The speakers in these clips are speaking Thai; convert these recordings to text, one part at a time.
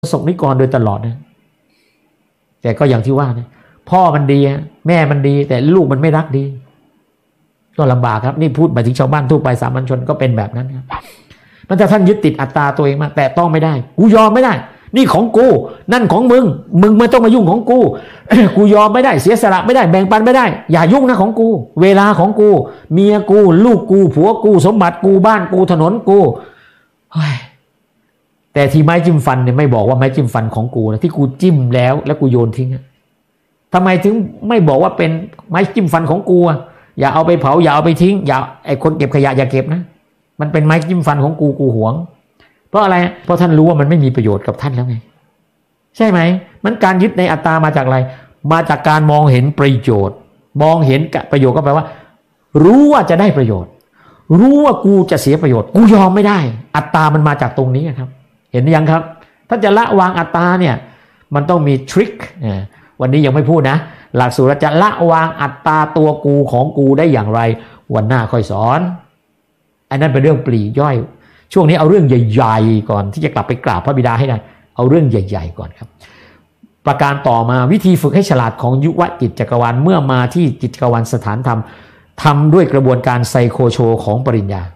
สกนิกรโดยตลอดนะแต่ก็อย่างที่ว่านะพ่อมันดีแม่มันดีแต่ลูกมันไม่รักดีก็ลำบากครับนี่พูดไปถึงชาวบ้านทั่วไปสามัญชนก็เป็นแบบนั้นครับมันถ้าท่านยึดติดอัตตาตัวเองมากแต่ต้องไม่ได้กูยอมไม่ได้นี่ของกูนั่นของมึงไม่ต้องมายุ่งของกู กูยอมไม่ได้เสียสละไม่ได้แบ่งปันไม่ได้อย่ายุ่งนะของกูเวลาของกูเมียกูลูกกูผัวกูสมบัติกูบ้านกูถนนกูแต่ที่ไม้จิ้มฟันเนี่ยไม่บอกว่าไม้จิ้มฟันของกูนะที่กูจิ้มแล้วกูโยนทิ้งทำไมถึงไม่บอกว่าเป็นไม้จิ้มฟันของกูอย่าเอาไปเผาอย่าเอาไปทิ้งอย่าไอ้คนเก็บขยะอย่าเก็บนะมันเป็นไม้จิ้มฟันของกูหวงเพราะอะไรเพราะท่านรู้ว่ามันไม่มีประโยชน์กับท่านแล้วไงใช่ไหมมันการยึดในอัตตามาจากอะไรมาจากการมองเห็นประโยชน์มองเห็นประโยชน์ก็แปลว่ารู้ว่าจะได้ประโยชน์รู้ว่ากูจะเสียประโยชน์กูยอมไม่ได้อัตตามันมาจากตรงนี้ครับเห็นยังครับถ้าจะละวางอัตตาเนี่ยมันต้องมีทริควันนี้ยังไม่พูดนะหลักสูตรจะละวางอัตตาตัวกูของกูได้อย่างไรวันหน้าค่อยสอนอันนั้นเป็นเรื่องปลีกย่อยช่วงนี้เอาเรื่องใหญ่ๆก่อนที่จะกลับไปกราบพระบิดาให้ได้เอาเรื่องใหญ่ๆก่อนครับประการต่อมาวิธีฝึกให้ฉลาดของยุวจิตจักรวาลเมื่อมาที่จิตจักรวาลสถานธรรมทำด้วยกระบวนการไซโคโชของปริญญา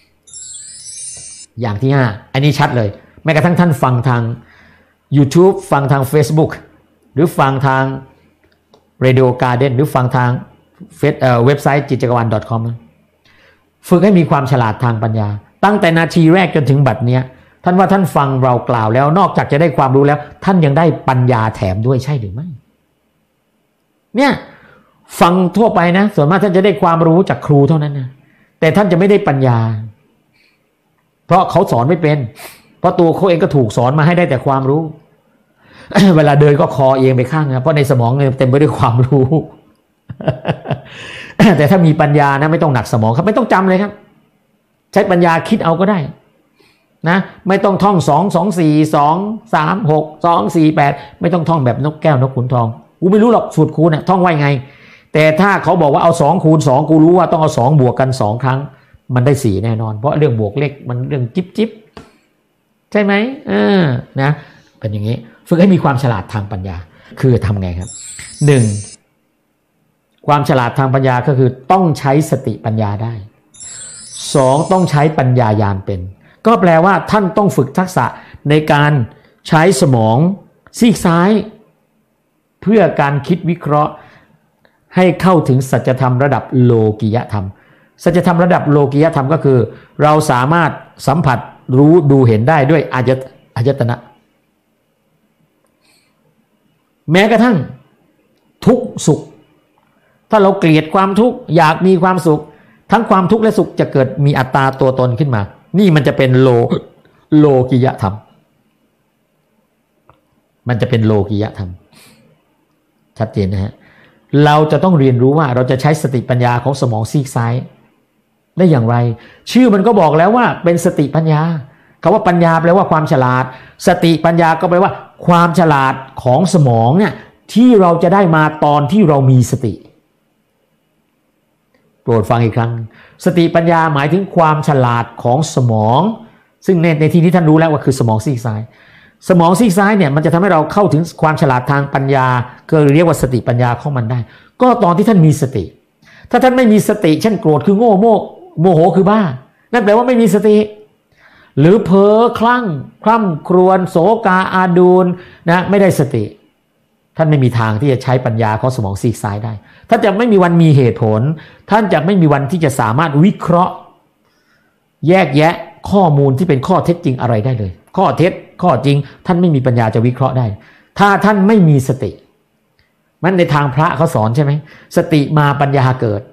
อย่างที่5อันนี้ชัดเลยแม้กระทั่งท่านฟังทาง YouTube ฟังทาง Facebook หรือฟังทาง Radio Garden หรือฟังทางเว็บไซต์จิตจักรวาล .com ฝึกให้มีความฉลาดทางปัญญาตั้งแต่นาทีแรกจนถึงบัดเนี้ยท่านว่าท่านฟังเรากล่าวแล้วนอกจากจะได้ความรู้แล้วท่านยังได้ปัญญาแถมด้วยใช่หรือไม่เนี่ยฟังทั่วไปนะส่วนมากท่านจะได้ความรู้จากครูเท่านั้นนะแต่ท่านจะไม่ได้ปัญญาเพราะเขาสอนไม่เป็นเพราะตัวเขาเองก็ถูกสอนมาให้ได้แต่ความรู้ เวลาเดินก็คอเอียงไปข้างนะเพราะในสมองเนี่ยเต็มไปด้วยความรู้ แต่ถ้ามีปัญญานะไม่ต้องหนักสมองครับไม่ต้องจำเลยครับใช้ปัญญาคิดเอาก็ได้นะไม่ต้องท่อง2 2 4 2 3 6 2 4 8ไม่ต้องท่องแบบนกแก้วนกขุนทองกูไม่รู้หรอกสูตรคูณท่องไว้ไงแต่ถ้าเขาบอกว่าเอา2คูณ2กูรู้ว่าต้องเอา2บวกกัน2ครั้งมันได้4แน่นอนเพราะเรื่องบวกเลขมันเรื่องจิ๊บใช่ไหมนะเป็นอย่างนี้ฝึกให้มีความฉลาดทางปัญญาคือทำไงครับ1ความฉลาดทางปัญญาก็คือต้องใช้สติปัญญาได้2ต้องใช้ปัญญาญาณเป็นก็แปลว่าท่านต้องฝึกทักษะในการใช้สมองซีกซ้ายเพื่อการคิดวิเคราะห์ให้เข้าถึงสัจธรรมระดับโลกิยธรรมสัจธรรมระดับโลกิยธรรมก็คือเราสามารถสัมผัสรู้ดูเห็นได้ด้วยอายตนะแม้กระทั่งทุกข์สุขถ้าเราเกลียดความทุกข์อยากมีความสุขทั้งความทุกข์และสุขจะเกิดมีอัตตาตัวตนขึ้นมานี่มันจะเป็นโลกิยธรรมมันจะเป็นโลกิยธรรมชัดเจนนะฮะเราจะต้องเรียนรู้ว่าเราจะใช้สติปัญญาของสมองซีกซ้ายได้อย่างไรชื่อมันก็บอกแล้วว่าเป็นสติปัญญาคำว่าปัญญาแปลว่าความฉลาดสติปัญญาก็แปลว่าความฉลาดของสมองเนี่ยที่เราจะได้มาตอนที่เรามีสติโปรดฟังอีกครั้งสติปัญญาหมายถึงความฉลาดของสมองซึ่งในที่นี้ท่านรู้แล้วว่าคือสมองซีกซ้ายสมองซีกซ้ายเนี่ยมันจะทำให้เราเข้าถึงความฉลาดทางปัญญาก็เรียกว่าสติปัญญาของมันได้ก็ตอนที่ท่านมีสติถ้าท่านไม่มีสติเช่นโกรธคือโง่โมโหคือบ้านั่นแปลว่าไม่มีสติหรือเพ้อคลั่งคร่ำครวญโศกาอาดูลนะไม่ได้สติท่านไม่มีทางที่จะใช้ปัญญาของสมองซีกซ้ายได้ท่านจะไม่มีวันมีเหตุผลท่านจะไม่มีวันที่จะสามารถวิเคราะห์แยกแยะข้อมูลที่เป็นข้อเท็จจริงอะไรได้เลยข้อเท็จข้อจริงท่านไม่มีปัญญาจะวิเคราะห์ได้ถ้าท่านไม่มีสติมันในทางพระเขาสอนใช่ไหมสติมาปัญญาเกิด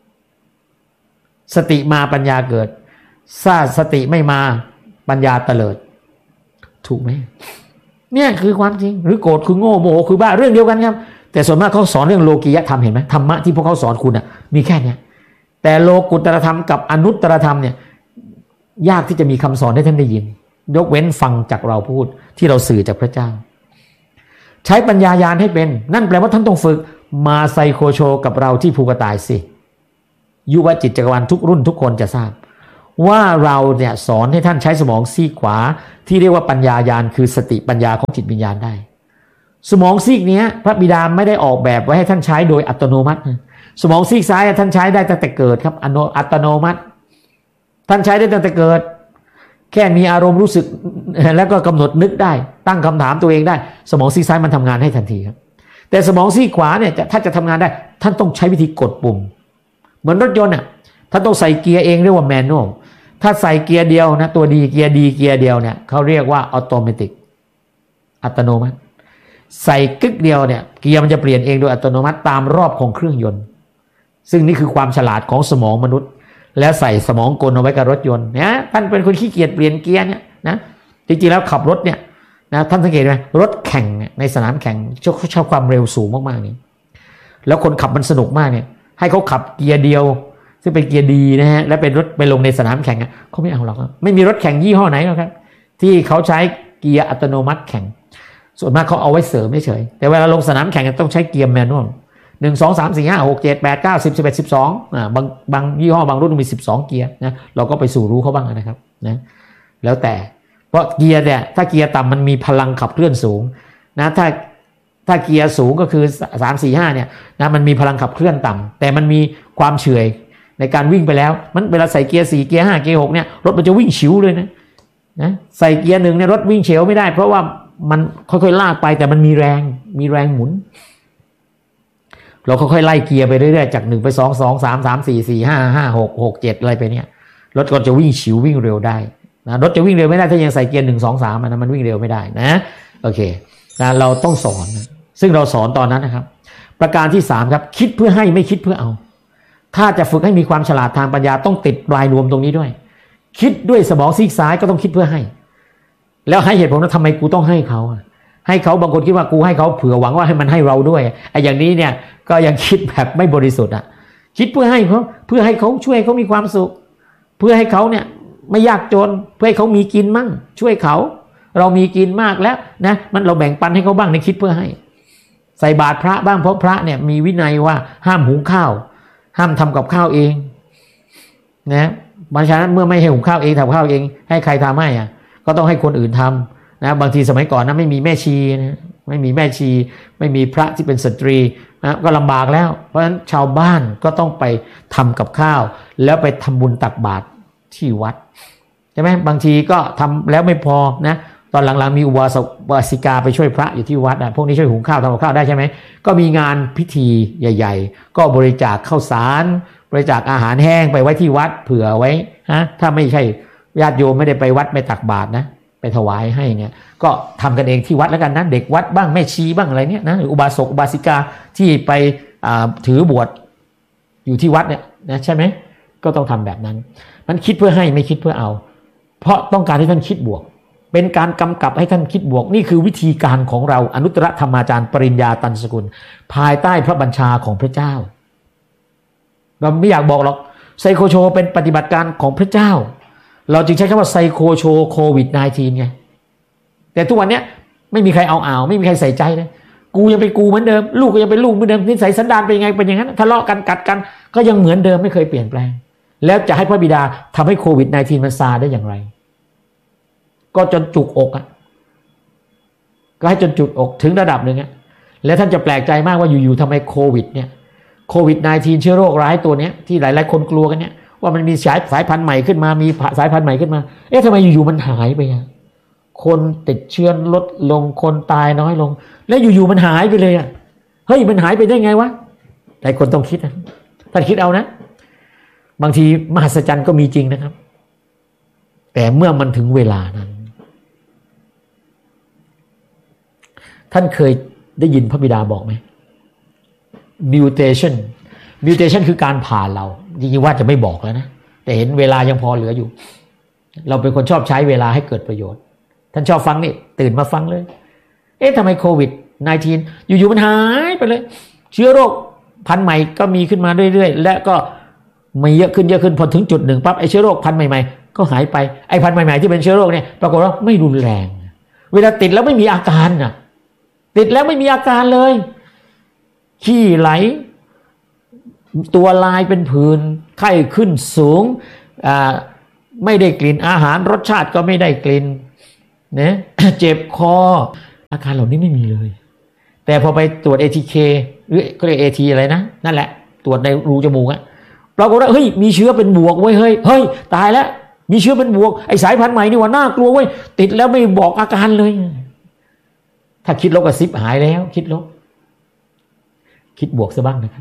สติมาปัญญาเกิดถ้าสติไม่มาปัญญาเตลิดถูกไหมเนี่ยคือความจริงหรือโกรธคือโง่โมโหคือบ้าเรื่องเดียวกันครับแต่ส่วนมากเขาสอนเรื่องโลกิยธรรมเห็นไหมธรรมะที่พวกเขาสอนคุณมีแค่นี้แต่โลกุตตรธรรมกับอนุตตรธรรมเนี่ยยากที่จะมีคำสอนให้ท่านได้ยินยกเว้นฟังจากเราพูดที่เราสื่อจากพระเจ้าใช้ปัญญาญาณให้เป็นนั่นแปลว่าท่านต้องฝึกมาไซโคโชกับเราที่ภูกระต่ายสิยุวจิตจักรวาลทุกรุ่นทุกคนจะทราบว่าเราเนี่ยสอนให้ท่านใช้สมองซีกขวาที่เรียกว่าปัญญาญาณคือสติปัญญาของจิตวิญญาณได้สมองซีกนี้พระบิดาไม่ได้ออกแบบไว้ให้ท่านใช้โดยอัตโนมัติสมองซีกซ้ายท่านใช้ได้ตั้งแต่เกิดครับอัตโนมัติท่านใช้ได้ตั้งแต่เกิดแค่มีอารมณ์รู้สึกแล้วก็กำหนดนึกได้ตั้งคำถามตัวเองได้สมองซีกซ้ายมันทำงานให้ทันทีครับแต่สมองซีกขวาเนี่ยถ้าจะทำงานได้ท่านต้องใช้วิธีกดปุ่มเหมือนรถยนต์อ่ะท่านต้องใส่เกียร์เองเรียกว่าแมนนวลถ้าใส่เกียร์เดียวนะตัวดีเกียร์เดียวเนี่ยเขาเรียกว่าออโตเมติกอัตโนมัติใส่กึกเดียวเนี่ยเกียร์มันจะเปลี่ยนเองโดยอัตโนมัติตามรอบของเครื่องยนต์ซึ่งนี่คือความฉลาดของสมองมนุษย์แล้วใส่สมองกลเอาไว้กับรถยนต์นะท่านเป็นคนขี้เกียจเปลี่ยนเกียร์เนี่ยนะจริงๆแล้วขับรถเนี่ยนะท่านสังเกตไหมรถแข่งในสนามแข่งชอบความเร็วสูงมากๆนี่แล้วคนขับมันสนุกมากเนี่ยให้เขาขับเกียร์เดียวซึ่งเป็นเกียร์ดีนะฮะแล้วเป็นรถไปลงในสนามแข่งเขาไม่เอาหรอกไม่มีรถแข่งยี่ห้อไหนหรอกครับที่เขาใช้เกียร์อัตโนมัติแข่งส่วนมากเขาเอาไว้เสริมเฉยแต่เวลาลงสนามแข่งต้องใช้เกียร์แมนนวล1 2 3 4 5 6 7 8 9 10 11 12บางยี่ห้อบางรุ่นมี12เกียร์นะเราก็ไปสู่รู้เขาบ้างนะครับนะแล้วแต่เพราะเกียร์เนี่ยถ้าเกียร์ต่ำมันมีพลังขับเคลื่อนสูงนะถ้าเกียร์สูงก็คือ3 4 5เนี่ยนะมันมีพลังขับเคลื่อนต่ำแต่มันมีความเฉื่อยในการวิ่งไปแล้วมันเวลาใส่เกียร์4เกียร์5เกียร์6เนี่ยรถมันจะวิ่งฉิวเลยนะใส่เกียร์1เนี่ยรถวิ่งเฉียวไม่ได้เพราะว่ามันค่อยๆลากไปแต่มันมีแรงหมุนเราค่อยๆไล่เกียร์ไปเรื่อยๆจาก1ไป2 2 3 3 4 4 5 5 6 6 7อะไรไปเนี่ยรถก็จะวิ่งฉิววิ่งเร็วได้นะรถจะวิ่งเร็วไม่ได้ถ้ายังใส่เกียร์1 2 3มันวิ่งเร็วไม่ได้นะโอเคนะเราต้องสอนซึ่งเราสอนตอนนั้นนะครับประการที่3ครับคิดเพื่อให้ไม่คิดเพื่อเอาถ้าจะฝึกให้มีความฉลาดทางปัญญาต้องติดปลายนวมตรงนี้ด้วยคิดด้วยสมองซีกซ้ายก็ต้องคิดเพื่อให้แล้วให้เหตุผลว่าทำไมกูต้องให้เขาบางคนคิดว่ากูให้เขาเผื่อหวังว่าให้มันให้เราด้วยไอ้อย่างนี้เนี่ยก็ยังคิดแบบไม่บริสุทธิ์คิดเพื่อให้เขาช่วยเขามีความสุขเพื่อให้เขาเนี่ยไม่ยากจนเพื่อให้เขามีกินมั่งช่วยเขาเรามีกินมากแล้วนะมันเราแบ่งปันให้เขาบ้างในคิดเพื่อให้ใส่บาตรพระบ้างเพราะพระเนี่ยมีวินัยว่าห้ามหุงข้าวห้ามทำกับข้าวเองนะบางฉะนั้นเมื่อไม่ให้หุงข้าวเองทำข้าวเองให้ใครทำให้ก็ต้องให้คนอื่นทำนะบางทีสมัยก่อนนะไม่มีแม่ชีนะไม่มีแม่ชีไม่มีพระที่เป็นสตรีนะก็ลำบากแล้วเพราะฉะนั้นชาวบ้านก็ต้องไปทำกับข้าวแล้วไปทำบุญตักบาตรที่วัดใช่ไหมบางทีก็ทำแล้วไม่พอนะตอนหลังๆมีอุบาสิกาไปช่วยพระอยู่ที่วัดพวกนี้ช่วยหุงข้าวทำกับข้าวได้ใช่ไหมก็มีงานพิธีใหญ่ๆก็บริจาคข้าวสารบริจาคอาหารแห้งไปไว้ที่วัดเผื่อไว้ถ้าไม่ใช่ญาติโยมไม่ได้ไปวัดไม่ตักบาตรนะไปถวายให้เนี่ยก็ทำกันเองที่วัดแล้วกันนะเด็กวัดบ้างแม่ชีบ้างอะไรเนี่ยนะหรืออุบาสกอุบาสิกาที่ไปถือบวชอยู่ที่วัดเนี่ยนะใช่ไหมก็ต้องทำแบบนั้นมันคิดเพื่อให้ไม่คิดเพื่อเอาเพราะต้องการให้ท่านคิดบวกเป็นการกำกับให้ท่านคิดบวกนี่คือวิธีการของเราอนุตตรธรรมาจารย์ปริญญาตันสกุลภายใต้พระบัญชาของพระเจ้าเราไม่อยากบอกหรอกไซโคโชเป็นปฏิบัติการของพระเจ้าเราจึงใช้คำว่าไซโคโชโควิด -19 ไงแต่ทุกวันนี้ไม่มีใครเอาไม่มีใครใส่ใจเลยกูยังเป็นกูเหมือนเดิมลูกก็ยังเป็นลูกเหมือนเดิมนิสัยสันดานเป็นยังไงเป็นอย่างนั้นทะเลาะกันกัดกันก็ยังเหมือนเดิมไม่เคยเปลี่ยนแปลงแล้วจะให้พระบิดาทำให้โควิด -19 มันซาได้อย่างไรก็จนจุกอกก็ให้จนจุกอกถึงระดับหนึ่งแล้วท่านจะแปลกใจมากว่าอยู่ๆทำไมโควิด -19 เชื้อโรคร้ายตัวนี้ที่หลายๆคนกลัวกันเนี่ยว่ามันมีสายพันธุ์ใหม่ขึ้นมามีสายพันธุ์ใหม่ขึ้นมาทำไมอยู่ๆมันหายไปคนติดเชื้อลดลงคนตายน้อยลงแล้วอยู่ๆมันหายไปเลยเฮ้ยมันหายไปได้ไงวะหลายคนต้องคิดท่านคิดเอานะบางทีมหัศจรรย์ก็มีจริงนะครับแต่เมื่อมันถึงเวลานั้นท่านเคยได้ยินพระบิดาบอกไหม mutation คือการผ่าเราจริงๆว่าจะไม่บอกแล้วนะแต่เห็นเวลายังพอเหลืออยู่เราเป็นคนชอบใช้เวลาให้เกิดประโยชน์ท่านชอบฟังนี่ตื่นมาฟังเลยทำไมโควิด -19 อยู่ๆมันหายไปเลยเชื้อโรคพันธุ์ใหม่ก็มีขึ้นมาเรื่อยๆและก็มีเยอะขึ้นพอถึงจุดหนึ่งปั๊บไอ้เชื้อโรคพันธุ์ใหม่ๆก็หายไปไอ้พันธุ์ใหม่ๆที่เป็นเชื้อโรคเนี่ยปรากฏว่าไม่รุนแรงเวลาติดแล้วไม่มีอาการติดแล้วไม่มีอาการเลยขี้ไหลตัวลายเป็นผื่นไข้ขึ้นสูงไม่ได้กลิ่นอาหารรสชาติก็ไม่ได้กลิ่นนะ เจ็บคออาการเหล่านี้ไม่มีเลยแต่พอไปตรวจ ATK หรือก็เรียก AT อะไรนะนั่นแหละตรวจในรูจมูกอะปรากฏว่าเฮ้ยมีเชื้อเป็นบวกเว้ยเฮ้ยตายแล้วมีเชื้อเป็นบวกไอ้สายพันธุ์ใหม่นี่ว่าน่ากลัวเว้ยติดแล้วไม่บอกอาการเลยถ้าคิดลบกับซิปหายแล้วคิดลบคิดบวกซะบ้างนะครับ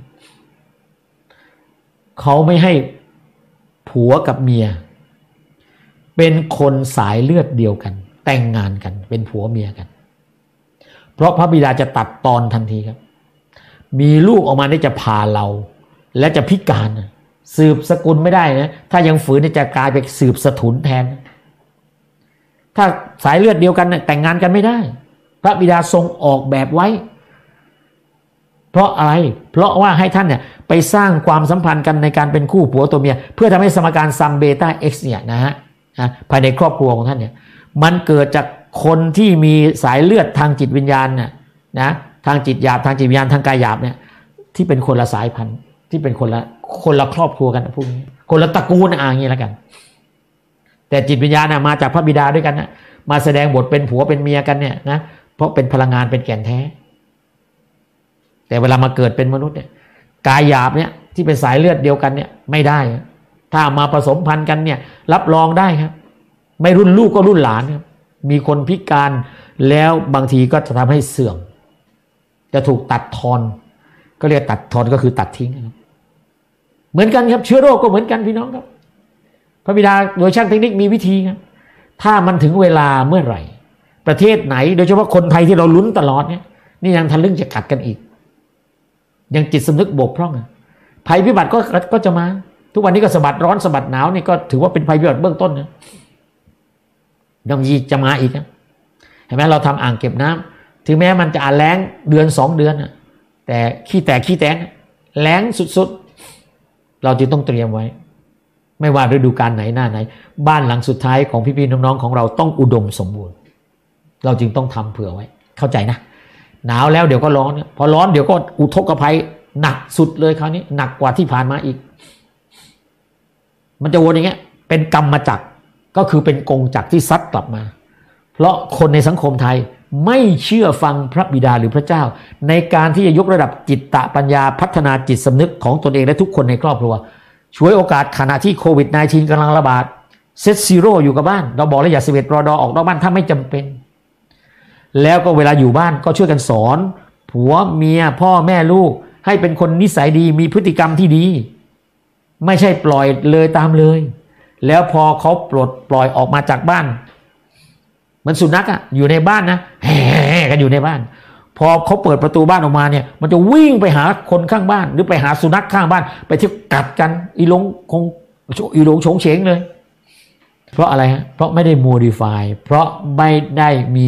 เขาไม่ให้ผัวกับเมียเป็นคนสายเลือดเดียวกันแต่งงานกันเป็นผัวเมียกันเพราะพระบิดาจะตัดตอนทันทีครับมีลูกออกมาได้จะพาเราและจะพิการสืบสกุลไม่ได้นะถ้ายังฝืนจะกลายไปสืบสถุนแทนถ้าสายเลือดเดียวกันแต่งงานกันไม่ได้พระบิดาทรงออกแบบไว้เพราะอะไรเพราะว่าให้ท่านเนี่ยไปสร้างความสัมพันธ์กันในการเป็นคู่ผัวตัวเมียเพื่อทำให้สมการซัมเบต้าเอ็กซ์เนี่ยนะฮะภายในครอบครัวของท่านเนี่ยมันเกิดจากคนที่มีสายเลือดทางจิตวิญญาณนะทางจิตหยาบทางจิตวิญญาณทางกายหยาบเนี่ยที่เป็นคนละสายพันธุ์ที่เป็นคนละครอบครัวกันพวกนี้คนละตระกูลอย่างนี้แล้วกันแต่จิตวิญญาณมาจากพระบิดาด้วยกันนะมาแสดงบทเป็นผัวเป็นเมียกันเนี่ยนะเพราะเป็นพลังงานเป็นแก่นแท้แต่เวลามาเกิดเป็นมนุษย์เนี่ยกายหยาบเนี่ยที่เป็นสายเลือดเดียวกันเนี่ยไม่ได้ถ้ามาผสมพันธุ์กันเนี่ยรับรองได้ครับไม่รุ่นลูกก็รุ่นหลานครับมีคนพิการแล้วบางทีก็จะทำให้เสื่อมจะถูกตัดทอนก็เรียกตัดทอนก็คือตัดทิ้งครับเหมือนกันครับเชื้อโรคก็เหมือนกันพี่น้องครับพระบิดาโดยช่างเทคนิคมีวิธีครับถ้ามันถึงเวลาเมื่อไหร่ประเทศไหนโดยเฉพาะคนไทยที่เราลุ้นตลอดเนี่ยนี่ยังทะลึ่งจะกัดกันอีกยังจิตสำนึกบกพร่องภัยพิบัติก็จะมาทุกวันนี้ก็สะบัดร้อนสะบัดหนาวนี่ก็ถือว่าเป็นภัยพิบัติเบื้องต้นนะบางทีจะมาอีกนะเห็นไหมเราทำอ่างเก็บน้ำถึงแม้มันจะแล้งเดือน2 เดือนแต่ขี้แตกแล้งสุดๆเราจึงต้องเตรียมไว้ไม่ว่าฤดูกาลไหนหน้าไหนบ้านหลังสุดท้ายของพี่ๆน้องๆของเราต้องอุดมสมบูรณ์เราจึงต้องทำเผื่อไว้เข้าใจนะหนาวแล้วเดี๋ยวก็ร้อนพอร้อนเดี๋ยวก็อุทกภัยหนักสุดเลยคราวนี้หนักกว่าที่ผ่านมาอีกมันจะวนอย่างเงี้ยเป็นกรรมจักรก็คือเป็นกงจักรที่ซัดกลับมาเพราะคนในสังคมไทยไม่เชื่อฟังพระบิดาหรือพระเจ้าในการที่จะยกระดับจิตตปัญญาพัฒนาจิตสำนึกของตนเองและทุกคนในครอบครัวช่วยโอกาสขณะที่โควิด -19 กำลังระบาดเซตซีโร่อยู่กับบ้านเราบอกแล้วอย่า11 รอดอออกนอกบ้านถ้าไม่จำเป็นแล้วก็เวลาอยู่บ้านก็ช่วยกันสอนผัวเมียพ่อแม่ลูกให้เป็นคนนิสัยดีมีพฤติกรรมที่ดีไม่ใช่ปล่อยเลยตามเลยแล้วพอเขาปล่อยออกมาจากบ้านมันสุนัขอยู่ในบ้านนะแห่กันอยู่ในบ้านพอเขาเปิดประตูบ้านออกมาเนี่ยมันจะวิ่งไปหาคนข้างบ้านหรือไปหาสุนัขข้างบ้านไปที่กัดกันอีหลงโฉงเฉงเลยเพราะอะไรฮะเพราะไม่ได้ modify เพราะไม่ได้มี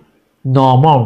normal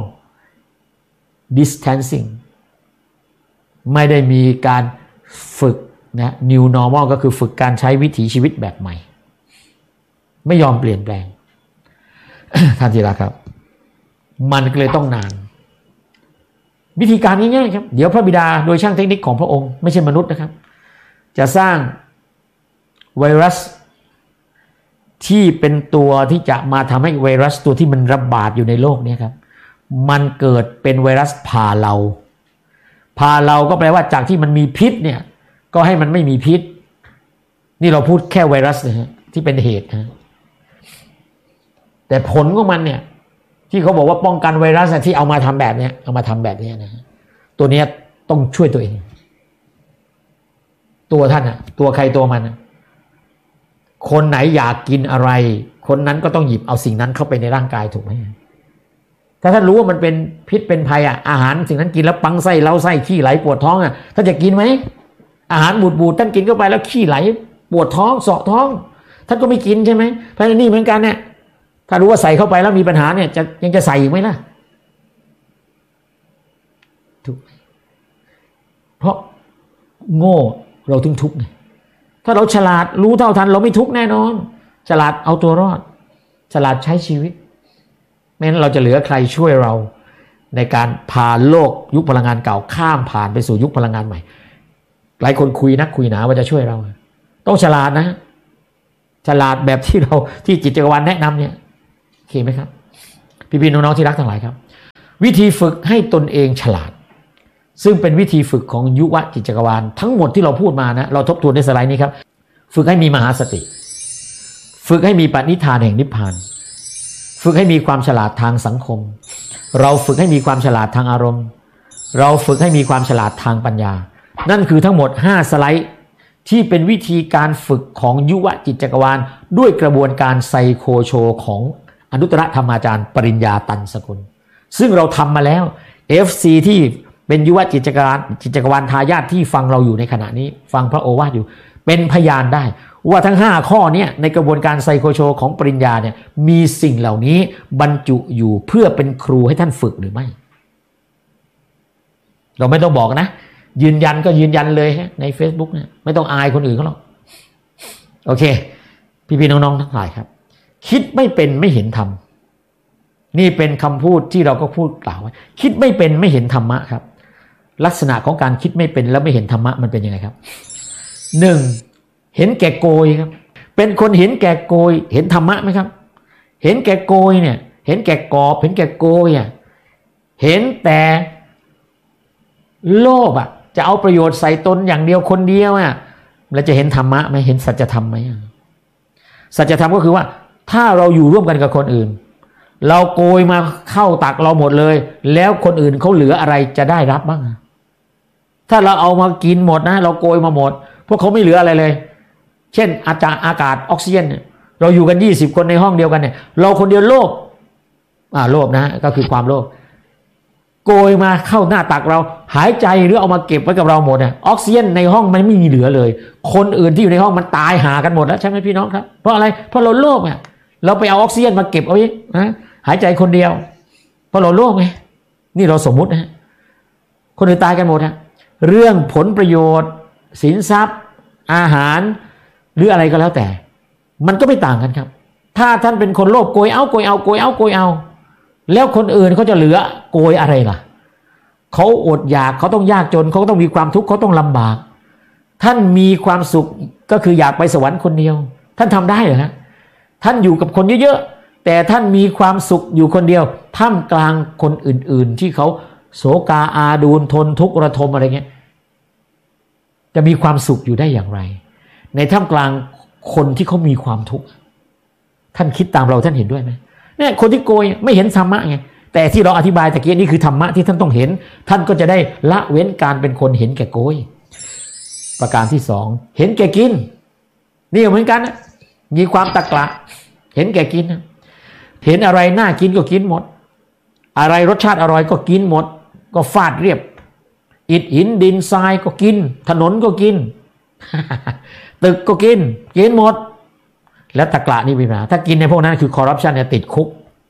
distancing ไม่ได้มีการฝึกนะ new normal ก็คือฝึกการใช้วิถีชีวิตแบบใหม่ไม่ยอมเปลี่ยนแปลง ท่านที่รักครับมันก็เลยต้องนานวิธีการง่ายๆครับเดี๋ยวพระบิดาโดยช่างเทคนิคของพระองค์ไม่ใช่มนุษย์นะครับจะสร้างไวรัสที่เป็นตัวที่จะมาทำให้ไวรัสตัวที่มันระบาดอยู่ในโลกนี้ครับมันเกิดเป็นไวรัสพาเราก็แปลว่าจากที่มันมีพิษเนี่ยก็ให้มันไม่มีพิษนี่เราพูดแค่ไวรัสนะฮะที่เป็นเหตุนะแต่ผลของมันเนี่ยที่เขาบอกว่าป้องกันไวรัสที่เอามาทำแบบนี้นะตัวนี้ต้องช่วยตัวเองตัวท่านตัวใครตัวมันคนไหนอยากกินอะไรคนนั้นก็ต้องหยิบเอาสิ่งนั้นเข้าไปในร่างกายถูกไหมถ้าท่านรู้ว่ามันเป็นพิษเป็นภัยอาหารสิ่งนั้นกินแล้วปังไส้เล้าไส้ขี้ไหลปวดท้องท่านจะกินไหมอาหารบูดท่านกินเข้าไปแล้วขี้ไหลปวดท้องเสาะท้องท่านก็ไม่กินใช่ไหมเพราะนี่เหมือนกันเนี่ยถ้ารู้ว่าใส่เข้าไปแล้วมีปัญหาเนี่ยยังจะใส่อีกไหมล่ะถูกเพราะโง่เราถึงทุกข์ไงถ้าเราฉลาดรู้เท่าทันเราไม่ทุกข์แน่นอนฉลาดเอาตัวรอดฉลาดใช้ชีวิตไม่งั้นเราจะเหลือใครช่วยเราในการพาโลกยุคพลังงานเก่าข้ามผ่านไปสู่ยุคพลังงานใหม่หลายคนคุยหนาว่าจะช่วยเราต้องฉลาดนะฉลาดแบบที่เราที่จิตจักรวาลแนะนำเนี่ยโอเคไหมครับพี่ๆน้องๆที่รักทั้งหลายครับวิธีฝึกให้ตนเองฉลาดซึ่งเป็นวิธีฝึกของยุวจิตจักรวาลทั้งหมดที่เราพูดมานะเราทบทวนในสไลด์นี้ครับฝึกให้มีมหาสติฝึกให้มีปณิธานแห่งนิพพานฝึกให้มีความฉลาดทางสังคมเราฝึกให้มีความฉลาดทางอารมณ์เราฝึกให้มีความฉลาดทางปัญญานั่นคือทั้งหมด5สไลด์ที่เป็นวิธีการฝึกของยุวจิตจักรวาลด้วยกระบวนการไซโคโชของอนุตตรธรรมาจารย์ปริญญาตันสกุลซึ่งเราทำมาแล้ว FC ที่เป็นยุวจิตจักรวาลทายาทที่ฟังเราอยู่ในขณะนี้ฟังพระโอวาทอยู่เป็นพยานได้ว่าทั้ง5ข้อนี้ในกระบวนการไซโคโชของปริญญาเนี่ยมีสิ่งเหล่านี้บรรจุอยู่เพื่อเป็นครูให้ท่านฝึกหรือไม่เราไม่ต้องบอกนะยืนยันก็ยืนยันเลยใน Facebook เนี่ยไม่ต้องอายคนอื่นเขาหรอกโอเคพี่ๆน้องๆทั้งหลายครับคิดไม่เป็นไม่เห็นธรรมนี่เป็นคำพูดที่เราก็พูดกล่าวไว้คิดไม่เป็นไม่เห็นธรรมะครับลักษณะของการคิดไม่เป็นแล้วไม่เห็นธรรมะมันเป็นยังไงครับ1เห็นแก่โกยครับเป็นคนเห็นแก่โกยเห็นธรรมะไหมครับเห็นแก่โกยเนี่ยเห็นแก่กอบเห็นแก่โกยเห็นแต่โลภจะเอาประโยชน์ใส่ตนอย่างเดียวคนเดียวแล้วจะเห็นธรรมะไหมเห็นสัจธรรมไหมสัจธรรมก็คือว่าถ้าเราอยู่ร่วมกันกับคนอื่นเราโกยมาเข้าตักเราหมดเลยแล้วคนอื่นเขาเหลืออะไรจะได้รับบ้างถ้าเราเอามากินหมดนะเราโกยมาหมดพวกเขาไม่เหลืออะไรเลยเช่นอากาศออกซิเจนเราอยู่กัน20คนในห้องเดียวกันเนี่ยเราคนเดียวโลภโลภนะก็คือความโลภโกยมาเข้าหน้าตักเราหายใจหรือเอามาเก็บไว้กับเราหมดออกซิเจนในห้องมันไม่มีเหลือเลยคนอื่นที่อยู่ในห้องมันตายหากันหมดแล้วใช่ไหมพี่น้องครับเพราะอะไรเพราะเราโลภเราไปเอาออกซิเจนมาเก็บเอาไว้หายใจคนเดียวเพราะเราโลภไงนี่เราสมมุตินะคนอื่นตายกันหมดเรื่องผลประโยชน์สินทรัพย์อาหารหรืออะไรก็แล้วแต่มันก็ไม่ต่างกันครับถ้าท่านเป็นคนโลภโกยเอาแล้วคนอื่นเขาจะเหลือโกยอะไรล่ะเขาอดอยากเขาต้องยากจนเขาต้องมีความทุกข์เขาต้องลำบากท่านมีความสุขก็คืออยากไปสวรรค์คนเดียวท่านทำได้เหรอฮะท่านอยู่กับคนเยอะๆแต่ท่านมีความสุขอยู่คนเดียวท่ามกลางคนอื่นๆที่เขาโศกาอาดูลทนทุกข์ระทมอะไรเงี้ยจะมีความสุขอยู่ได้อย่างไรในท่ามกลางคนที่เขามีความทุกข์ท่านคิดตามเราท่านเห็นด้วยไหมเนี่ยคนที่โกยไม่เห็นธรรมะไงแต่ที่เราอธิบายตะกี้นี่คือธรรมะที่ท่านต้องเห็นท่านก็จะได้ละเว้นการเป็นคนเห็นแก่โกยประการที่2เห็นแก่กินนี่เหมือนกันนะมีความตะกละเห็นแก่กินเห็นอะไรน่ากินก็กินหมดอะไรรสชาติอร่อยก็กินหมดก็ฟาดเรียบอิฐหินดินทรายก็กินถนนก็กิน ตึกก็กินหมดแล้วตะกละนี่มีปัญหาถ้ากินในพวกนั้นคือคอร์รัปชันเนี่ยติดคุก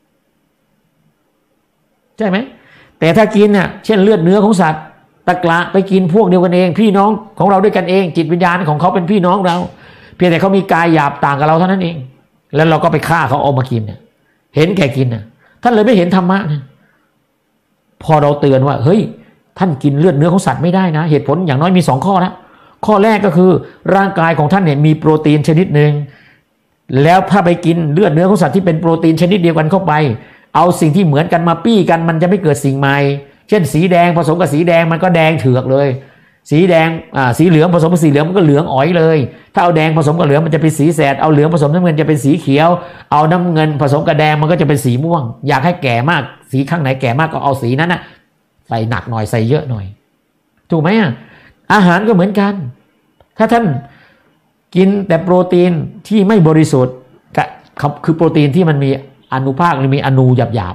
ใช่ไหมแต่ถ้ากินเช่นเลือดเนื้อของสัตว์ตะกละไปกินพวกเดียวกันเองพี่น้องของเราด้วยกันเองจิตวิญญาณของเขาเป็นพี่น้องเราเพียงแต่เขามีกายหยาบต่างกับเราเท่านั้นเองแล้วเราก็ไปฆ่าเขาเอามากินเห็นแก่กินท่านเลยไม่เห็นธรรมะพอเราเตือนว่าเฮ้ยท่านกินเลือดเนื้อของสัตว์ไม่ได้นะเหตุผลอย่างน้อยมี2ข้อนะข้อแรกก็คือร่างกายของท่านเนี่ยมีโปรตีนชนิดหนึ่งแล้วถ้าไปกินเลือดเนื้อของสัตว์ที่เป็นโปรตีนชนิดเดียวกันเข้าไปเอาสิ่งที่เหมือนกันมาปี้กันมันจะไม่เกิดสิ่งใหม่เช่นสีแดงผสมกับสีแดงมันก็แดงเถือกเลยสีแดงสีเหลืองผสมกับสีเหลืองมันก็เหลืองอ๋อยเลยถ้าเอาแดงผสมกับเหลืองมันจะเป็นสีแสดเอาเหลืองผสมน้ำเงินจะเป็นสีเขียวเอาน้ำเงินผสมกับแดงมันก็จะเป็นสีม่วงอยากให้แก่มากสีข้างไหนแก่มากก็เอาสีนั้นใส่หนักหน่อยใส่เยอะหน่อยถูกไหมอาหารก็เหมือนกันถ้าท่านกินแต่โปรตีนที่ไม่บริสุทธิ์คือโปรตีนที่มันมีอนุภาคหรือมีอนูหยาบ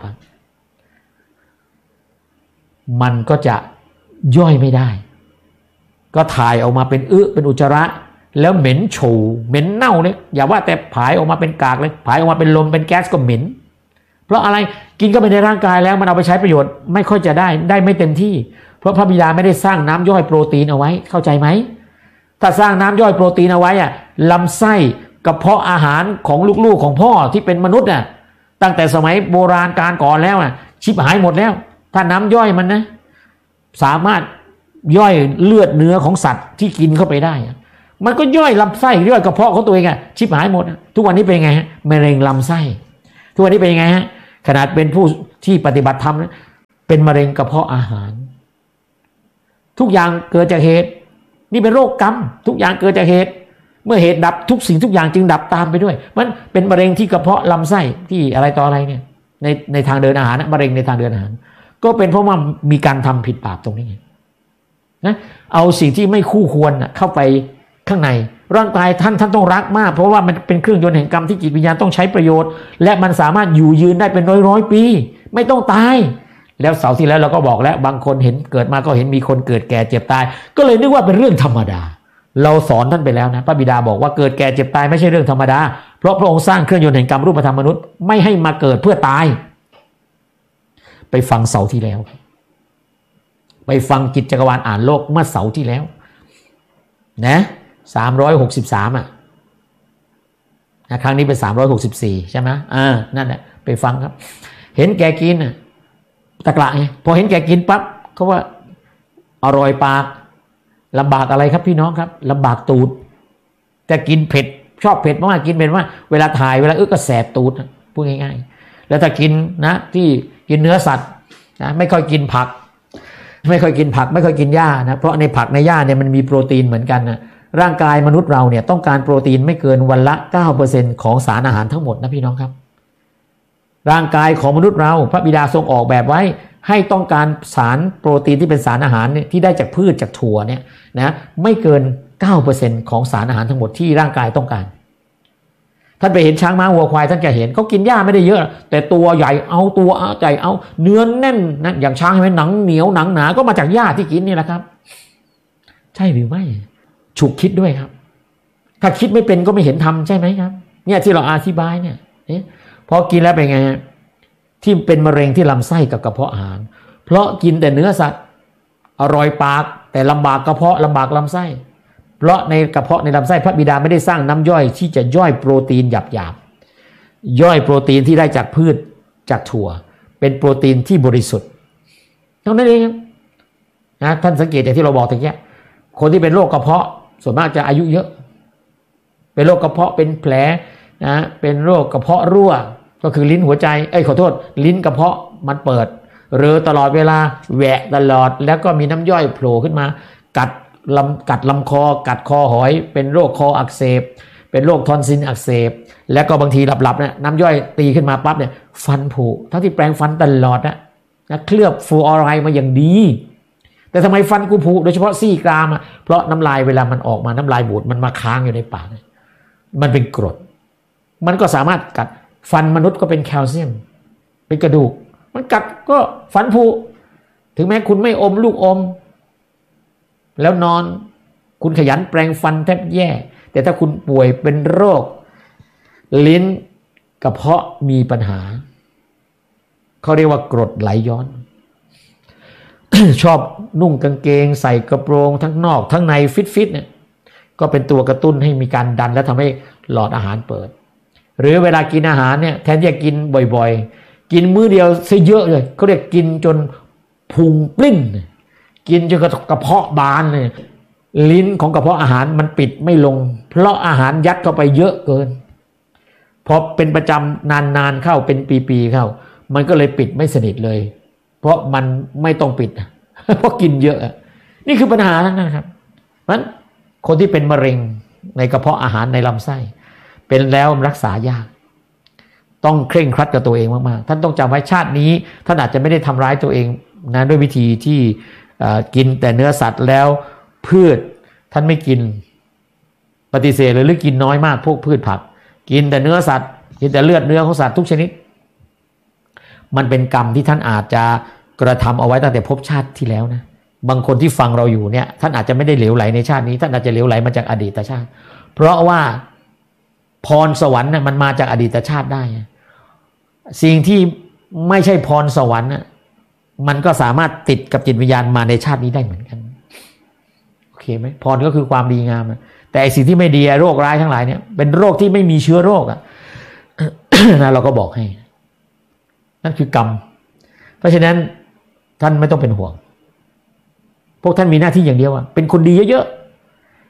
ๆมันก็จะย่อยไม่ได้ก็ถ่ายออกมาเป็นเป็นอุจจาระแล้วเหม็นโฉวเหม็นเน่าเลยอย่าว่าแต่ผายออกมาเป็นกากเลยผายออกมาเป็นลมเป็นแก๊สก็เหม็นเพราะอะไรกินเข้าไปในร่างกายแล้วมันเอาไปใช้ประโยชน์ไม่ค่อยจะได้ไม่เต็มที่เพราะพระบิดาไม่ได้สร้างน้ำย่อยโปรตีนเอาไว้เข้าใจไหมถ้าสร้างน้ำย่อยโปรตีนเอาไว้ลำไส้กระเพาะอาหารของลูกๆของพ่อที่เป็นมนุษย์ตั้งแต่สมัยโบราณการก่อนแล้วชิบหายหมดแล้วถ้าน้ำย่อยมันสามารถย่อยเลือดเนื้อของสัตว์ที่กินเข้าไปได้มันก็ย่อยลำไส้ย่อยกระเพาะของตัวเองอะชิบหายหมดทุกวันนี้เป็นไงฮะมะเร็งลำไส้ทุกวันนี้เป็นยังไงฮะขนาดเป็นผู้ที่ปฏิบัติธรรมนะเป็นมะเร็งกระเพาะอาหารทุกอย่างเกิดจากเหตุนี่เป็นโรคกรรมทุกอย่างเกิดจากเหตุเมื่อเหตุดับทุกสิ่งทุกอย่างจึงดับตามไปด้วยมันเป็นมะเร็งที่กระเพาะลำไส้ที่อะไรต่ออะไรเนี่ยในทางเดินอาหารนะมะเร็งในทางเดินอาหารก็เป็นเพราะว่ามีการทำผิดบาปตรงนี้ไงนะเอาสิ่งที่ไม่คู่ควรเข้าไปข้างในร่างกายท่านต้องรักมากเพราะว่ามันเป็นเครื่องยนต์แห่งกรรมที่จิตวิญญาณต้องใช้ประโยชน์และมันสามารถอยู่ยืนได้เป็นร้อยปีไม่ต้องตายแล้วเสาร์ที่แล้วเราก็บอกแล้วบางคนเห็นเกิดมาก็เห็นมีคนเกิดแก่เจ็บตายก็เลยนึกว่าเป็นเรื่องธรรมดาเราสอนท่านไปแล้วนะพระบิดาบอกว่าเกิดแก่เจ็บตายไม่ใช่เรื่องธรรมดาเพราะพระองค์สร้างเครื่องยนต์แห่งกรรมรูปธรรมมนุษย์ไม่ให้มาเกิดเพื่อตายไปฟังเสาร์ที่แล้วไปฟังจิตจักรวาลอ่านโลกเมื่อเสาร์ที่แล้วนะ363ครั้งนี้เป็น364ใช่ไหมนั่นแหละไปฟังครับเห็นแกกินตะกละไงพอเห็นแกกินปั๊บเขาว่าอร่อยปากลำบากอะไรครับพี่น้องครับลำบากตูดแต่กินเผ็ดชอบเผ็ดมากกินเป็นว่าเวลาถ่ายเวลาก็แสบตูดพูดง่ายๆแล้วถ้ากินนะที่กินเนื้อสัตว์นะไม่ค่อยกินผักไม่ค่อยกินผักไม่ค่อยกินหญ้านะเพราะในผักในหญ้าเนี่ยมันมีโปรตีนเหมือนกันนะร่างกายมนุษย์เราเนี่ยต้องการโปรตีนไม่เกินวันละ 9% ของสารอาหารทั้งหมดนะพี่น้องครับร่างกายของมนุษย์เราพระบิดาทรงออกแบบไว้ให้ต้องการสารโปรตีนที่เป็นสารอาหารที่ได้จากพืชจากถั่วเนี่ยนะไม่เกิน 9% ของสารอาหารทั้งหมดที่ร่างกายต้องการท่านไปเห็นช้างม้าวัวควายท่านจะเห็นเขากินหญ้าไม่ได้เยอะแต่ตัวใหญ่เอาตัวใหญ่เอาเนื้อแน่นนะอย่างช้างใช่ไหมหนังเหนียวหนังหนาก็มาจากหญ้าที่กินนี่แหละครับใช่หรือไม่ฉุกคิดด้วยครับถ้าคิดไม่เป็นก็ไม่เห็นทำใช่ไหมครับเนี่ยที่เราอธิบายเนี่ยพอกินแล้วเป็นไงที่เป็นมะเร็งที่ลำไส้กับกระเพาะอาหารเพราะกินแต่เนื้อสัตว์อร่อยปากแต่ลำบากกระเพาะลำบากลำไส้เพราะในกระเพาะในลำไส้พระบิดาไม่ได้สร้างน้ำย่อยที่จะย่อยโปรตีนหยาบๆย่อยโปรตีนที่ได้จากพืชจากถั่วเป็นโปรตีนที่บริสุทธิ์เท่านั้นเองนะท่านสังเกตอย่างที่เราบอกตะกี้คนที่เป็นโรคกระเพาะส่วนมากจะอายุเยอะเป็นโรคกระเพาะเป็นแผลนะเป็นโรคกระเพาะรั่วก็คือลิ้นหัวใจขอโทษลิ้นกระเพาะมันเปิดเรอตลอดเวลาแหวะตลอดแล้วก็มีน้ำย่อยโผล่ขึ้นมากัดลำคอกัดคอหอยเป็นโรคคออักเสบเป็นโรคทอนซิลอักเสบแล้วก็บางทีหลับๆเนี่ยน้ำย่อยตีขึ้นมาปั๊บเนี่ยฟันผุทั้งที่แปรงฟันตลอดนะเคลือบฟลูออไรด์มาอย่างดีแต่ทำไมฟันกูผุโดยเฉพาะซี่กรามเพราะน้ำลายเวลามันออกมาน้ำลายบูดมันมาค้างอยู่ในปากมันเป็นกรดมันก็สามารถกัดฟันมนุษย์ก็เป็นแคลเซียมเป็นกระดูกมันกัดก็ฟันผุถึงแม้คุณไม่อมลูกอมแล้วนอนคุณขยันแปรงฟันแทบแย่แต่ถ้าคุณป่วยเป็นโรคลิ้นกระเพาะมีปัญหาเขาเรียกว่ากรดไหลย้อน ชอบนุ่งกางเกงใส่กระโปรงทั้งนอกทั้งในฟิตเนี่ยก็เป็นตัวกระตุ้นให้มีการดันและทำให้หลอดอาหารเปิดหรือเวลากินอาหารเนี่ยแทนที่จะกินบ่อยๆกินมื้อเดียวซะเยอะเลยเขาเรียกกินจนพุงปลิ้นกินจนกระเพาะบานเลยลิ้นของกระเพาะอาหารมันปิดไม่ลงเพราะอาหารยัดเข้าไปเยอะเกินพอเป็นประจำนานๆเข้าเป็นปีๆเข้ามันก็เลยปิดไม่สนิทเลยเพราะมันไม่ต้องปิดเพราะกินเยอะนี่คือปัญหาทั้งนั้นครับเพราะฉะนั้นคนที่เป็นมะเร็งในกระเพาะอาหารในลำไส้เป็นแล้วรักษายากต้องเคร่งครัดกับตัวเองมากๆท่านต้องจำไว้ชาตินี้ท่านอาจจะไม่ได้ทำร้ายตัวเองนะด้วยวิธีที่กินแต่เนื้อสัตว์แล้วพืชท่านไม่กินปฏิเสธเลยหรือกินน้อยมากพวกพืชผักกินแต่เนื้อสัตว์กินแต่เลือดเนื้อของสัตว์ทุกชนิดมันเป็นกรรมที่ท่านอาจจะกระทำเอาไว้ตั้งแต่ภพชาติที่แล้วนะบางคนที่ฟังเราอยู่เนี่ยท่านอาจจะไม่ได้เหลวไหลในชาตินี้ท่านอาจจะเหลวไหลมาจากอดีตชาติเพราะว่าพรสวรรค์น่ะมันมาจากอดีตชาติได้สิ่งที่ไม่ใช่พรสวรรค์น่ะมันก็สามารถติดกับจิตวิญญาณมาในชาตินี้ได้เหมือนกันโอเคไหมพรก็คือความดีงามแต่สิ่งที่ไม่ดีโรคร้ายทั้งหลายเนี่ยเป็นโรคที่ไม่มีเชื้อโรค นะเราก็บอกให้นั่นคือกรรมเพราะฉะนั้นท่านไม่ต้องเป็นห่วงพวกท่านมีหน้าที่อย่างเดียวเป็นคนดีเยอะๆ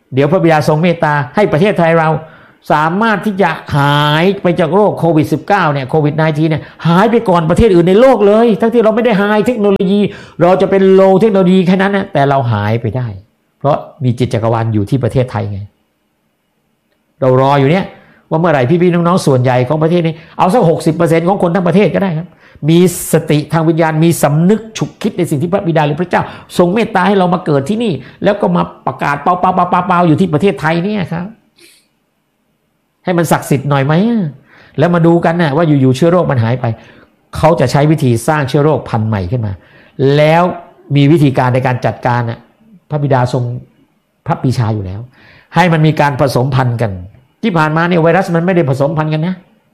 เดี๋ยวพระบิดาทรงเมตตาให้ประเทศไทยเราสามารถที่จะหายไปจากโรคโควิด -19 เนี่ยโควิด -19 เนี่ยหายไปก่อนประเทศอื่นในโลกเลยทั้งที่เราไม่ได้ไฮเทคโนโลยีเราจะเป็นโลเทคโนโลยีแค่นั้นนะแต่เราหายไปได้เพราะมีจิตจักรวาลอยู่ที่ประเทศไทยไงเรารออยู่เนี่ยว่าเมื่อไหร่พี่ๆน้องๆส่วนใหญ่ของประเทศนี้เอาสัก 60% ของคนทั้งประเทศก็ได้ครับมีสติทางวิญญาณมีสำนึกฉุกคิดในสิ่งที่พระบิดาหรือพระเจ้าทรงเมตตาให้เรามาเกิดที่นี่แล้วก็มาประกาศเปาๆอยู่ที่ประเทศไทยเนี่ยครับให้มันศักดิ์สิทธิ์หน่อยไหมแล้วมาดูกันนะว่าอยู่ๆเชื้อโรคมันหายไปเขาจะใช้วิธีสร้างเชื้อโรคพันธุ์ใหม่ขึ้นมาแล้วมีวิธีการในการจัดการน่ะพระบิดาทรงพระปีชาอยู่แล้วให้มันมีการผสมพันธุ์กันที่ผ่านมาเนี่ยไวรัสมันไม่ได้ผสมพันธุ์กันนะ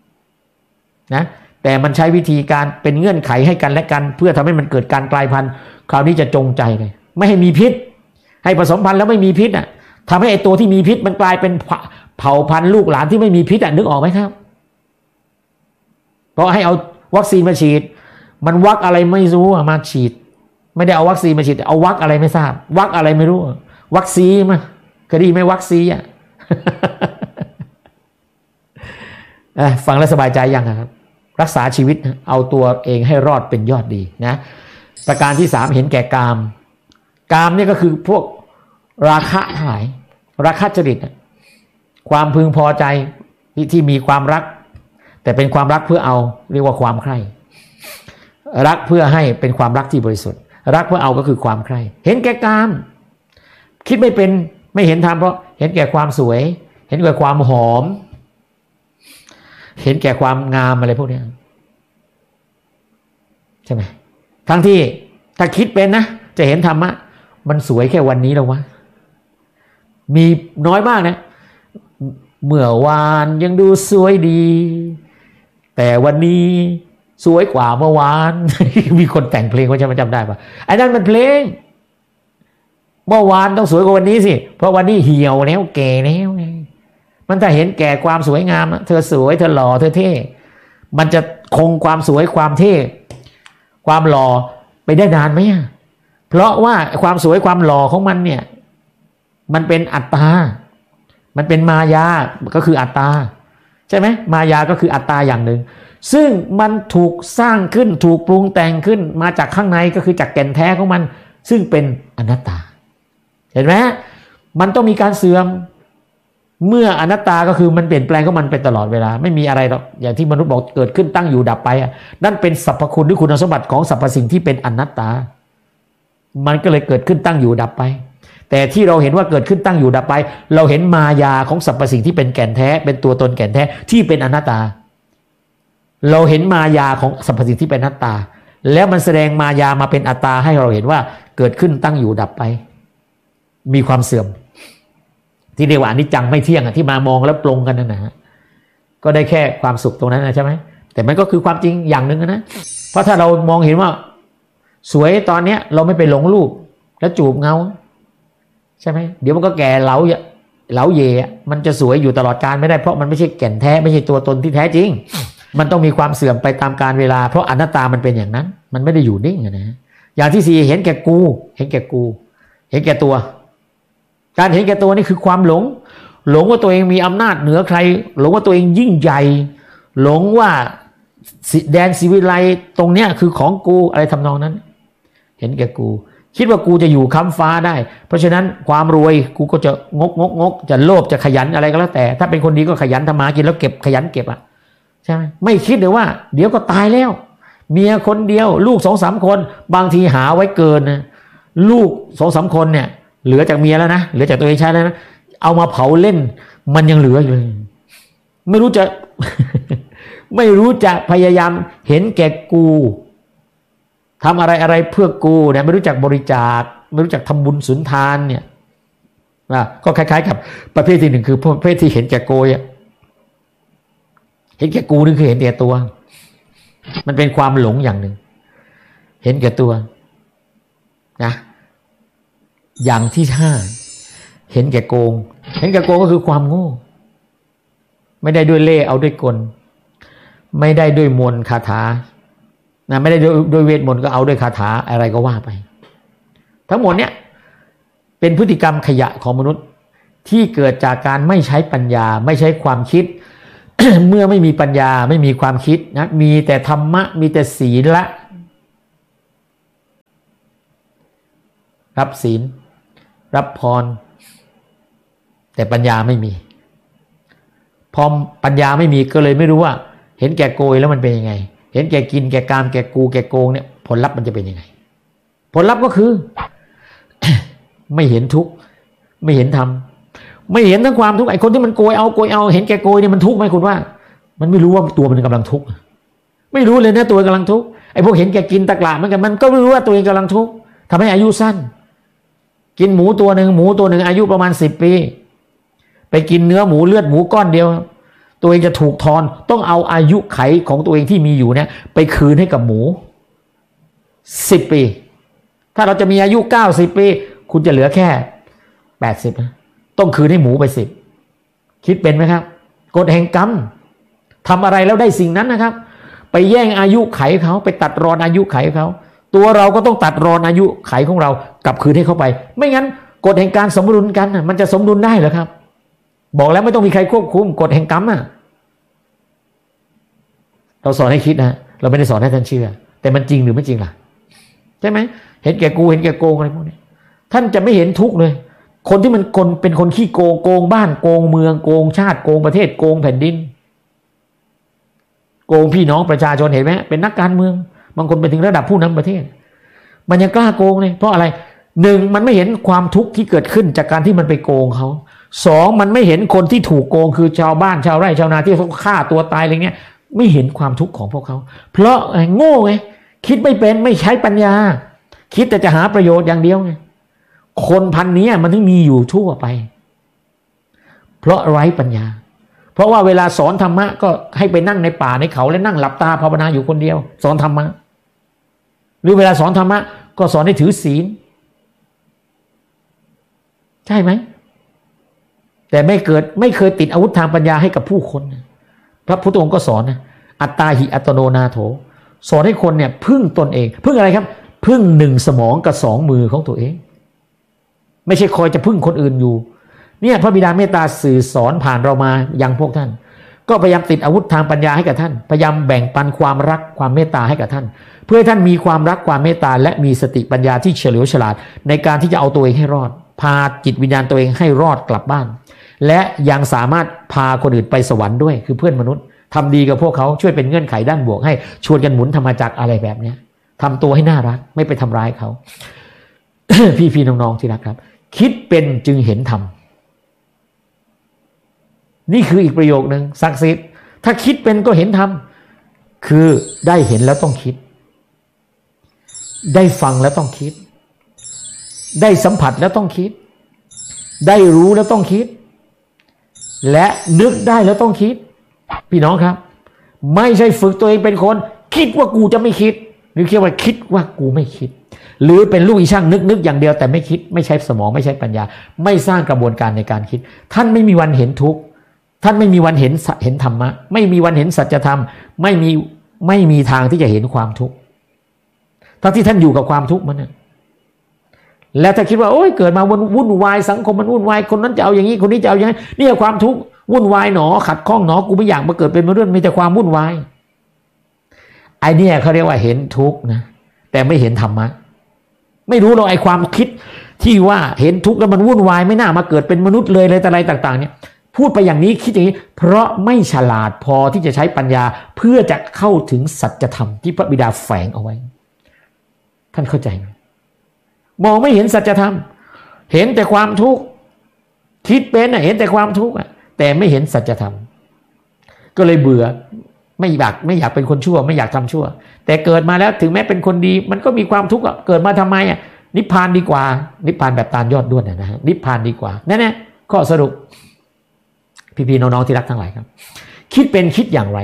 แต่มันใช้วิธีการเป็นเงื่อนไขให้กันและกันเพื่อทำให้มันเกิดการกลายพันธุ์คราวนี้จะจงใจเลยไม่ให้มีพิษให้ผสมพันธุ์แล้วไม่มีพิษอ่ะทำให้ไอ้ตัวที่มีพิษมันกลายเป็นเผ่าพันธุ์ลูกหลานที่ไม่มีพิษอ่ะนึกออกไหมครับเพราะให้เอาวัคซีนมาฉีดมันวัคอะไรไม่รู้มาฉีดไม่ได้เอาวัคซีนมาฉีดเอาวัคอะไรไม่ทราบวัคอะไรไม่รู้วัคซีนมาเคยได้ยินไหมวัคซีนอ่ะ ฟังแล้วสบายใจยังครับรักษาชีวิตเอาตัวเองให้รอดเป็นยอดดีนะประการที่3เห็นแก่กามนี่ก็คือพวกราคะทั้งหลายราคะจริตความพึงพอใจที่มีความรักแต่เป็นความรักเพื่อเอาเรียกว่าความใคร่รักเพื่อให้เป็นความรักที่บริสุทธิ์รักเพื่อเอาก็คือความใคร่เห็นแก่กามคิดไม่เป็นไม่เห็นธรรมเพราะเห็นแก่ความสวยเห็นแก่ความหอมเห็นแก่ความงามอะไรพวกนี้ใช่ไหมทั้งที่ถ้าคิดเป็นนะจะเห็นธรรมะมันสวยแค่วันนี้แล้ววะมีน้อยมากนะเมื่อวานยังดูสวยดีแต่วันนี้สวยกว่าเมื่อวาน มีคนแต่งเพลงว่าจะจำได้ปะไอ้นั่นมันเพลงเมื่อวานต้องสวยกว่าวันนี้สิเพราะวันนี้เหี่ยวแล้วแก่แล้วไงมันถ้าเห็นแก่ความสวยงามเธอสวยเธอหล่อเธอเท่มันจะคงความสวยความเท่ความหล่อไปได้นานไหมเพราะว่าความสวยความหล่อของมันเนี่ยมันเป็นอัตตามันเป็นมายาก็คืออัตตาใช่ไหมมายาก็คืออัตตาอย่างหนึ่งซึ่งมันถูกสร้างขึ้นถูกปรุงแต่งขึ้นมาจากข้างในก็คือจากแก่นแท้ของมันซึ่งเป็นอนัตตาเห็นไหมมันต้องมีการเสื่อมเมื่ออนัตตาก็คือมันเปลี่ยนแปลงของมันไปตลอดเวลาไม่มีอะไรหรอกอย่างที่มนุษย์บอกเกิดขึ้นตั้งอยู่ดับไปนั่นเป็นสรรพคุณหรือคุณสมบัติของสรรพสิ่งที่เป็นอนัตตามันก็เลยเกิดขึ้นตั้งอยู่ดับไปแต่ที่เราเห็นว่าเกิดขึ้นตั้งอยู่ดับไปเราเห็นมายาของสรรพสิ่งที่เป็นแก่นแท้เป็นตัวตนแก่นแท้ที่เป็นอนัตตาเราเห็นมายาของสรรพสิ่งที่เป็นอนัตตาแล้วมันแสดงมายามาเป็นอัตตาให้เราเห็นว่าเกิดขึ้นตั้งอยู่ดับไปมีความเสื่อมที่เรียกว่าอนิจจังไม่เที่ยงที่มามองแล้วปลงกันนั่นนะฮะก็ได้แค่ความสุขตรงนั้นนะใช่ไหมแต่มันก็คือความจริงอย่างหนึ่งนะเพราะถ้าเรามองเห็นว่าสวยตอนเนี้ยเราไม่ไปหลงรูปแล้วจูบเงาใช่ไหมเดี๋ยวมันก็แก่เหลาเย่มันจะสวยอยู่ตลอดกาลไม่ได้เพราะมันไม่ใช่แก่นแท้ไม่ใช่ตัวตนที่แท้จริงมันต้องมีความเสื่อมไปตามกาลเวลาเพราะอนัตตามันเป็นอย่างนั้นมันไม่ได้อยู่นิ่งนะอย่างที่4เห็นแก่กูเห็นแก่กูเห็นแก่ตัวการเห็นแก่ตัวนี่คือความหลงว่าตัวเองมีอำนาจเหนือใครหลงว่าตัวเองยิ่งใหญ่หลงว่าแดนศิวิไลตรงเนี้ยคือของกูอะไรทำนองนั้นเห็นแก่กูคิดว่ากูจะอยู่ค้ำฟ้าได้เพราะฉะนั้นความรวยกูก็จะงกจะโลภจะขยันอะไรก็แล้วแต่ถ้าเป็นคนดีก็ขยันทำมากินแล้วเก็บขยันเก็บอ่ะใช่ไหมไม่คิดเลยว่าเดี๋ยวก็ตายแล้วเมียคนเดียวลูก 2-3 คนบางทีหาไว้เกินนะลูก 2-3 คนเนี่ยเหลือจากเมียแล้วนะเหลือจากตัวเองใช้แล้วนะเอามาเผาเล่นมันยังเหลืออยู่ไม่รู้จะ ไม่รู้จะพยายามเห็นแก่กูทำอะไรเพื่อกูเนี่ยไม่รู้จักบริจาคไม่รู้จักทำบุญสุนทานเนี่ยก็คล้ายๆกับประเภทที่1คือประเภทที่เห็นแก่โกยเห็นแก่กูนี่คือเห็นแก่ตัวมันเป็นความหลงอย่างหนึ่งเห็นแก่ตัวนะอย่างที่5เห็นแก่โกงเห็นแก่โกงก็คือความโง่ไม่ได้ด้วยเล่ห์เอาด้วยกลไม่ได้ด้วยมนต์คาถานะไม่ได้ด้วยเวทมนต์ก็เอาด้วยคาถาอะไรก็ว่าไปทั้งหมดเนี่ยเป็นพฤติกรรมขยะของมนุษย์ที่เกิดจากการไม่ใช้ปัญญาไม่ใช้ความคิด เมื่อไม่มีปัญญาไม่มีความคิดนะมีแต่ธรรมะมีแต่ศีลละรับศีลรับพรแต่ปัญญาไม่มีพอปัญญาไม่มีก็เลยไม่รู้ว่าเห็นแก่โกยแล้วมันเป็นยังไงเห็นแก่กินแก่กามแก่กูแก่โกงเนี่ยผลลัพธ์มันจะเป็นยังไงผลลัพธ์ก็คือ ไม่เห็นทุกข์ไม่เห็นธรรมไม่เห็นทั้งความทุกข์ไอ้คนที่มันโกยเอาเห็นแก่โกยเนี่ยมันทุกข์ไหมคุณว่ามันไม่รู้ว่าตัวมันกำลังทุกข์ไม่รู้เลยนะตัวกำลังทุกข์ไอ้พวกเห็นแก่กินตะกละเหมือนกันมันก็ไม่รู้ว่าตัวเองกำลังทุกข์ทำให้อายุสั้นกินหมูตัวหนึ่งอายุประมาณ10 ปีไปกินเนื้อหมูเลือดหมูก้อนเดียวตัวเองจะถูกทอนต้องเอาอายุไขของตัวเองที่มีอยู่เนี่ยไปคืนให้กับหมู10 ปีถ้าเราจะมีอายุ90 ปีคุณจะเหลือแค่80นะต้องคืนให้หมูไป10คิดเป็นไหมครับกฎแห่งกรรมทำอะไรแล้วได้สิ่งนั้นนะครับไปแย่งอายุไขเขาไปตัดรอนอายุไขเขาตัวเราก็ต้องตัดรอนอายุไขของเรากลับคืนให้เขาไปไม่งั้นกฎแห่งการสมดุลกันมันจะสมดุลได้เหรอครับบอกแล้วไม่ต้องมีใครควบคุมกฎแห่งกรรมเราสอนให้คิดนะเราไม่ได้สอนให้ท่านเชื่อแต่มันจริงหรือไม่จริงล่ะใช่ไหมเห็นแก่กูเห็นแก่โกงอะไรพวกนี้ท่านจะไม่เห็นทุกข์เลยคนที่มันเป็นคนขี้โกงบ้านโกงเมืองโกงชาติโกงประเทศโกงแผ่นดินโกงพี่น้องประชาชนเห็นไหมเป็นนักการเมืองบางคนไปถึงระดับผู้นำประเทศมันยังกล้าโกงเลยเพราะอะไร1มันไม่เห็นความทุกข์ที่เกิดขึ้นจากการที่มันไปโกงเขา2มันไม่เห็นคนที่ถูกโกงคือชาวบ้านชาวไร่ชาวนาที่เขาฆ่าตัวตายอะไรเงี้ยไม่เห็นความทุกข์ของพวกเขาเพราะโง่ไงคิดไม่เป็นไม่ใช้ปัญญาคิดแต่จะหาประโยชน์อย่างเดียวไงคนพันนี้มันถึงมีอยู่ทั่วไปเพราะไร้ปัญญาเพราะว่าเวลาสอนธรรมะก็ให้ไปนั่งในป่าในเขาและนั่งหลับตาภาวนาอยู่คนเดียวสอนธรรมะหรือเวลาสอนธรรมะก็สอนให้ถือศีลใช่ไหมแต่ไม่เคยติดอาวุธทางปัญญาให้กับผู้คนพระพุทธองค์ก็สอนนะอัตตาหิอัตโนนาโถสอนให้คนเนี่ยพึ่งตนเองพึ่งอะไรครับพึ่ง1 สมองกับ2 มือของตัวเองไม่ใช่คอยจะพึ่งคนอื่นอยู่เนี่ยพระบิดาเมตตาสื่อสอนผ่านเรามายังพวกท่านก็พยายามติดอาวุธทางปัญญาให้กับท่านพยายามแบ่งปันความรักความเมตตาให้กับท่านเพื่อให้ท่านมีความรักความเมตตาและมีสติปัญญาที่เฉลียวฉลาดในการที่จะเอาตัวเองให้รอดพาจิตวิญญาณตัวเองให้รอดกลับบ้านและยังสามารถพาคนอื่นไปสวรรค์ด้วยคือเพื่อนมนุษย์ทำดีกับพวกเขาช่วยเป็นเงื่อนไขด้านบวกให้ชวนกันหมุนธรรมจักรอะไรแบบนี้ทำตัวให้น่ารักไม่ไปทำร้ายเขา พี่น้องๆที่รักครับคิดเป็นจึงเห็นธรรมนี่คืออีกประโยคนึงศักดิ์สิทธิ์ถ้าคิดเป็นก็เห็นธรรมคือได้เห็นแล้วต้องคิดได้ฟังแล้วต้องคิดได้สัมผัสแล้วต้องคิดได้รู้แล้วต้องคิดและนึกได้แล้วต้องคิดพี่น้องครับไม่ใช่ฝึกตัวเองเป็นคนคิดว่ากูจะไม่คิดหรือคิดว่าคิดว่ากูไม่คิดหรือเป็นลูกอีช่างนึกอย่างเดียวแต่ไม่คิดไม่ใช้สมองไม่ใช้ปัญญาไม่สร้างกระบวนการในการคิดท่านไม่มีวันเห็นทุกข์ท่านไม่มีวันเห็นธรรมะไม่มีวันเห็นสัจธรรมไม่มีทางที่จะเห็นความทุกข์ทั้งที่ท่านอยู่กับความทุกข์มันแล้วถ้าคิดว่าโอ้ยเกิดมาวุ่นวายสังคมมันวุ่นวายคนนั้นจะเอาอย่างนี้คนนี้จะเอาอย่างนี้นี่ความทุกข์วุ่นวายหนอขัดข้องหนอกูไม่อยากมาเกิดเป็นมนุษย์มีแต่ความวุ่นวายไอเนี่ยเขาเรียกว่าเห็นทุกข์นะแต่ไม่เห็นธรรมะไม่รู้หรอกไอความคิดที่ว่าเห็นทุกข์แล้วมันวุ่นวายไม่น่ามาเกิดเป็นมนุษย์เลยอะไรต่างๆเนี่ยพูดไปอย่างนี้คิดอย่างนี้เพราะไม่ฉลาดพอที่จะใช้ปัญญาเพื่อจะเข้าถึงสัจธรรมที่พระบิดาแฝงเอาไว้ท่านเข้าใจไหมมองไม่เห็นสัจธรรมเห็นแต่ความทุกข์คิดเป็นเห็นแต่ความทุกข์แต่ไม่เห็นสัจธรรมก็เลยเบื่อไม่อยากเป็นคนชั่วไม่อยากทำชั่วแต่เกิดมาแล้วถึงแม้เป็นคนดีมันก็มีความทุกข์เกิดมาทำไมนิพพานดีกว่านิพพานแบบตาลยอดด้วนนะฮะนิพพานดีกว่าแน่ๆข้อสรุปพี่ๆน้องๆที่รักทั้งหลายครับคิดเป็นคิดอย่างไร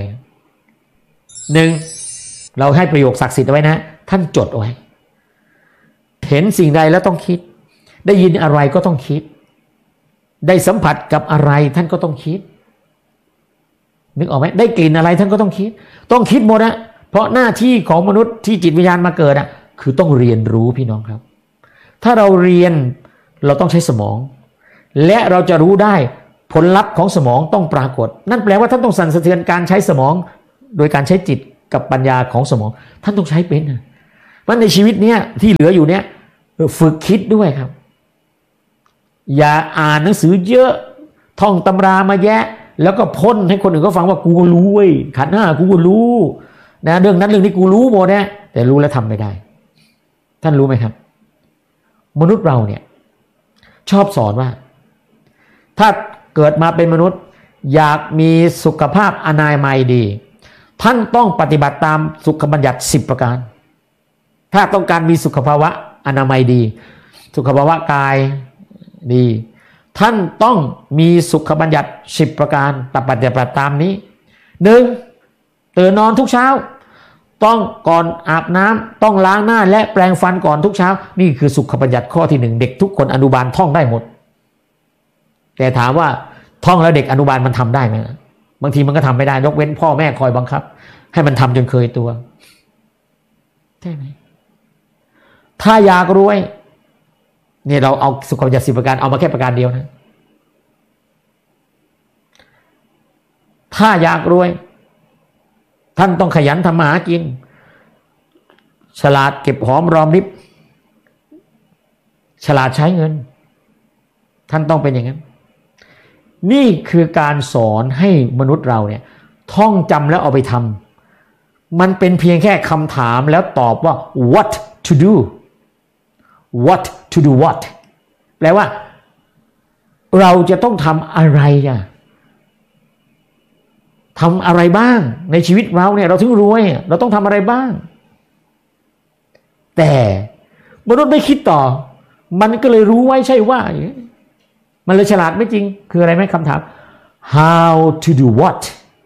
1เราให้ประโยคศักดิ์สิทธิ์ไว้นะท่านจดไว้เห็นสิ่งใดแล้วต้องคิดได้ยินอะไรก็ต้องคิดได้สัมผัสกับอะไรท่านก็ต้องคิดนึกออกไหมได้กลิ่นอะไรท่านก็ต้องคิดหมดนะเพราะหน้าที่ของมนุษย์ที่จิตวิญญาณมาเกิดคือต้องเรียนรู้พี่น้องครับถ้าเราเรียนเราต้องใช้สมองและเราจะรู้ได้ผลลัพธ์ของสมองต้องปรากฏนั่นแปลว่าท่านต้องสั่นสะเทือนการใช้สมองโดยการใช้จิตกับปัญญาของสมองท่านต้องใช้เป็นนะเพราะในชีวิตเนี้ยที่เหลืออยู่เนี้ยฝึกคิดด้วยครับอย่าอ่านหนังสือเยอะท่องตำรามาแยะแล้วก็พ่นให้คนอื่นก็ฟังว่ากูก็รู้เว้ยขันธ์ห้ากูก็รู้นะเรื่องนั้นเรื่องนี้กูรู้หมดนะแต่รู้แล้วทำไม่ได้ท่านรู้ไหมครับมนุษย์เราเนี่ยชอบสอนว่าถ้าเกิดมาเป็นมนุษย์อยากมีสุขภาพอนามัยดีท่านต้องปฏิบัติตามสุขบัญญัติ10ประการถ้าต้องการมีสุขภาวะอนามัยดีสุขภาวะกายดีท่านต้องมีสุขบัญญัติ10ประการปฏิบัติตามนี้ 1. ตื่นนอนทุกเช้าต้องก่อนอาบน้ำต้องล้างหน้าและแปรงฟันก่อนทุกเช้านี่คือสุขบัญญัติข้อที่1เด็กทุกคนอนุบาลท่องได้หมดแต่ถามว่าท่องแล้วเด็กอนุบาลมันทำได้ไหมบางทีมันก็ทำไม่ได้ยกเว้นพ่อแม่คอยบังคับให้มันทำจนเคยตัวใช่ไหมถ้าอยากรวยเนี่ยเราเอาสุขบัญญัติ10ประการเอามาแค่ประการเดียวนะถ้าอยากรวยท่านต้องขยันทำมาหากินฉลาดเก็บหอมรอมริบฉลาดใช้เงินท่านต้องเป็นอย่างนั้นนี่คือการสอนให้มนุษย์เราเนี่ยท่องจำแล้วเอาไปทำมันเป็นเพียงแค่คำถามแล้วตอบว่า what to do what to do what แปลว่าเราจะต้องทำอะไรทำอะไรบ้างในชีวิตเราเนี่ยเราถึงรวยเราต้องทำอะไรบ้างแต่มนุษย์ไม่คิดต่อมันก็เลยรู้ไว้ใช่ว่ามันเลยฉลาดไม่จริงคืออะไรไหมคำถาม how to do what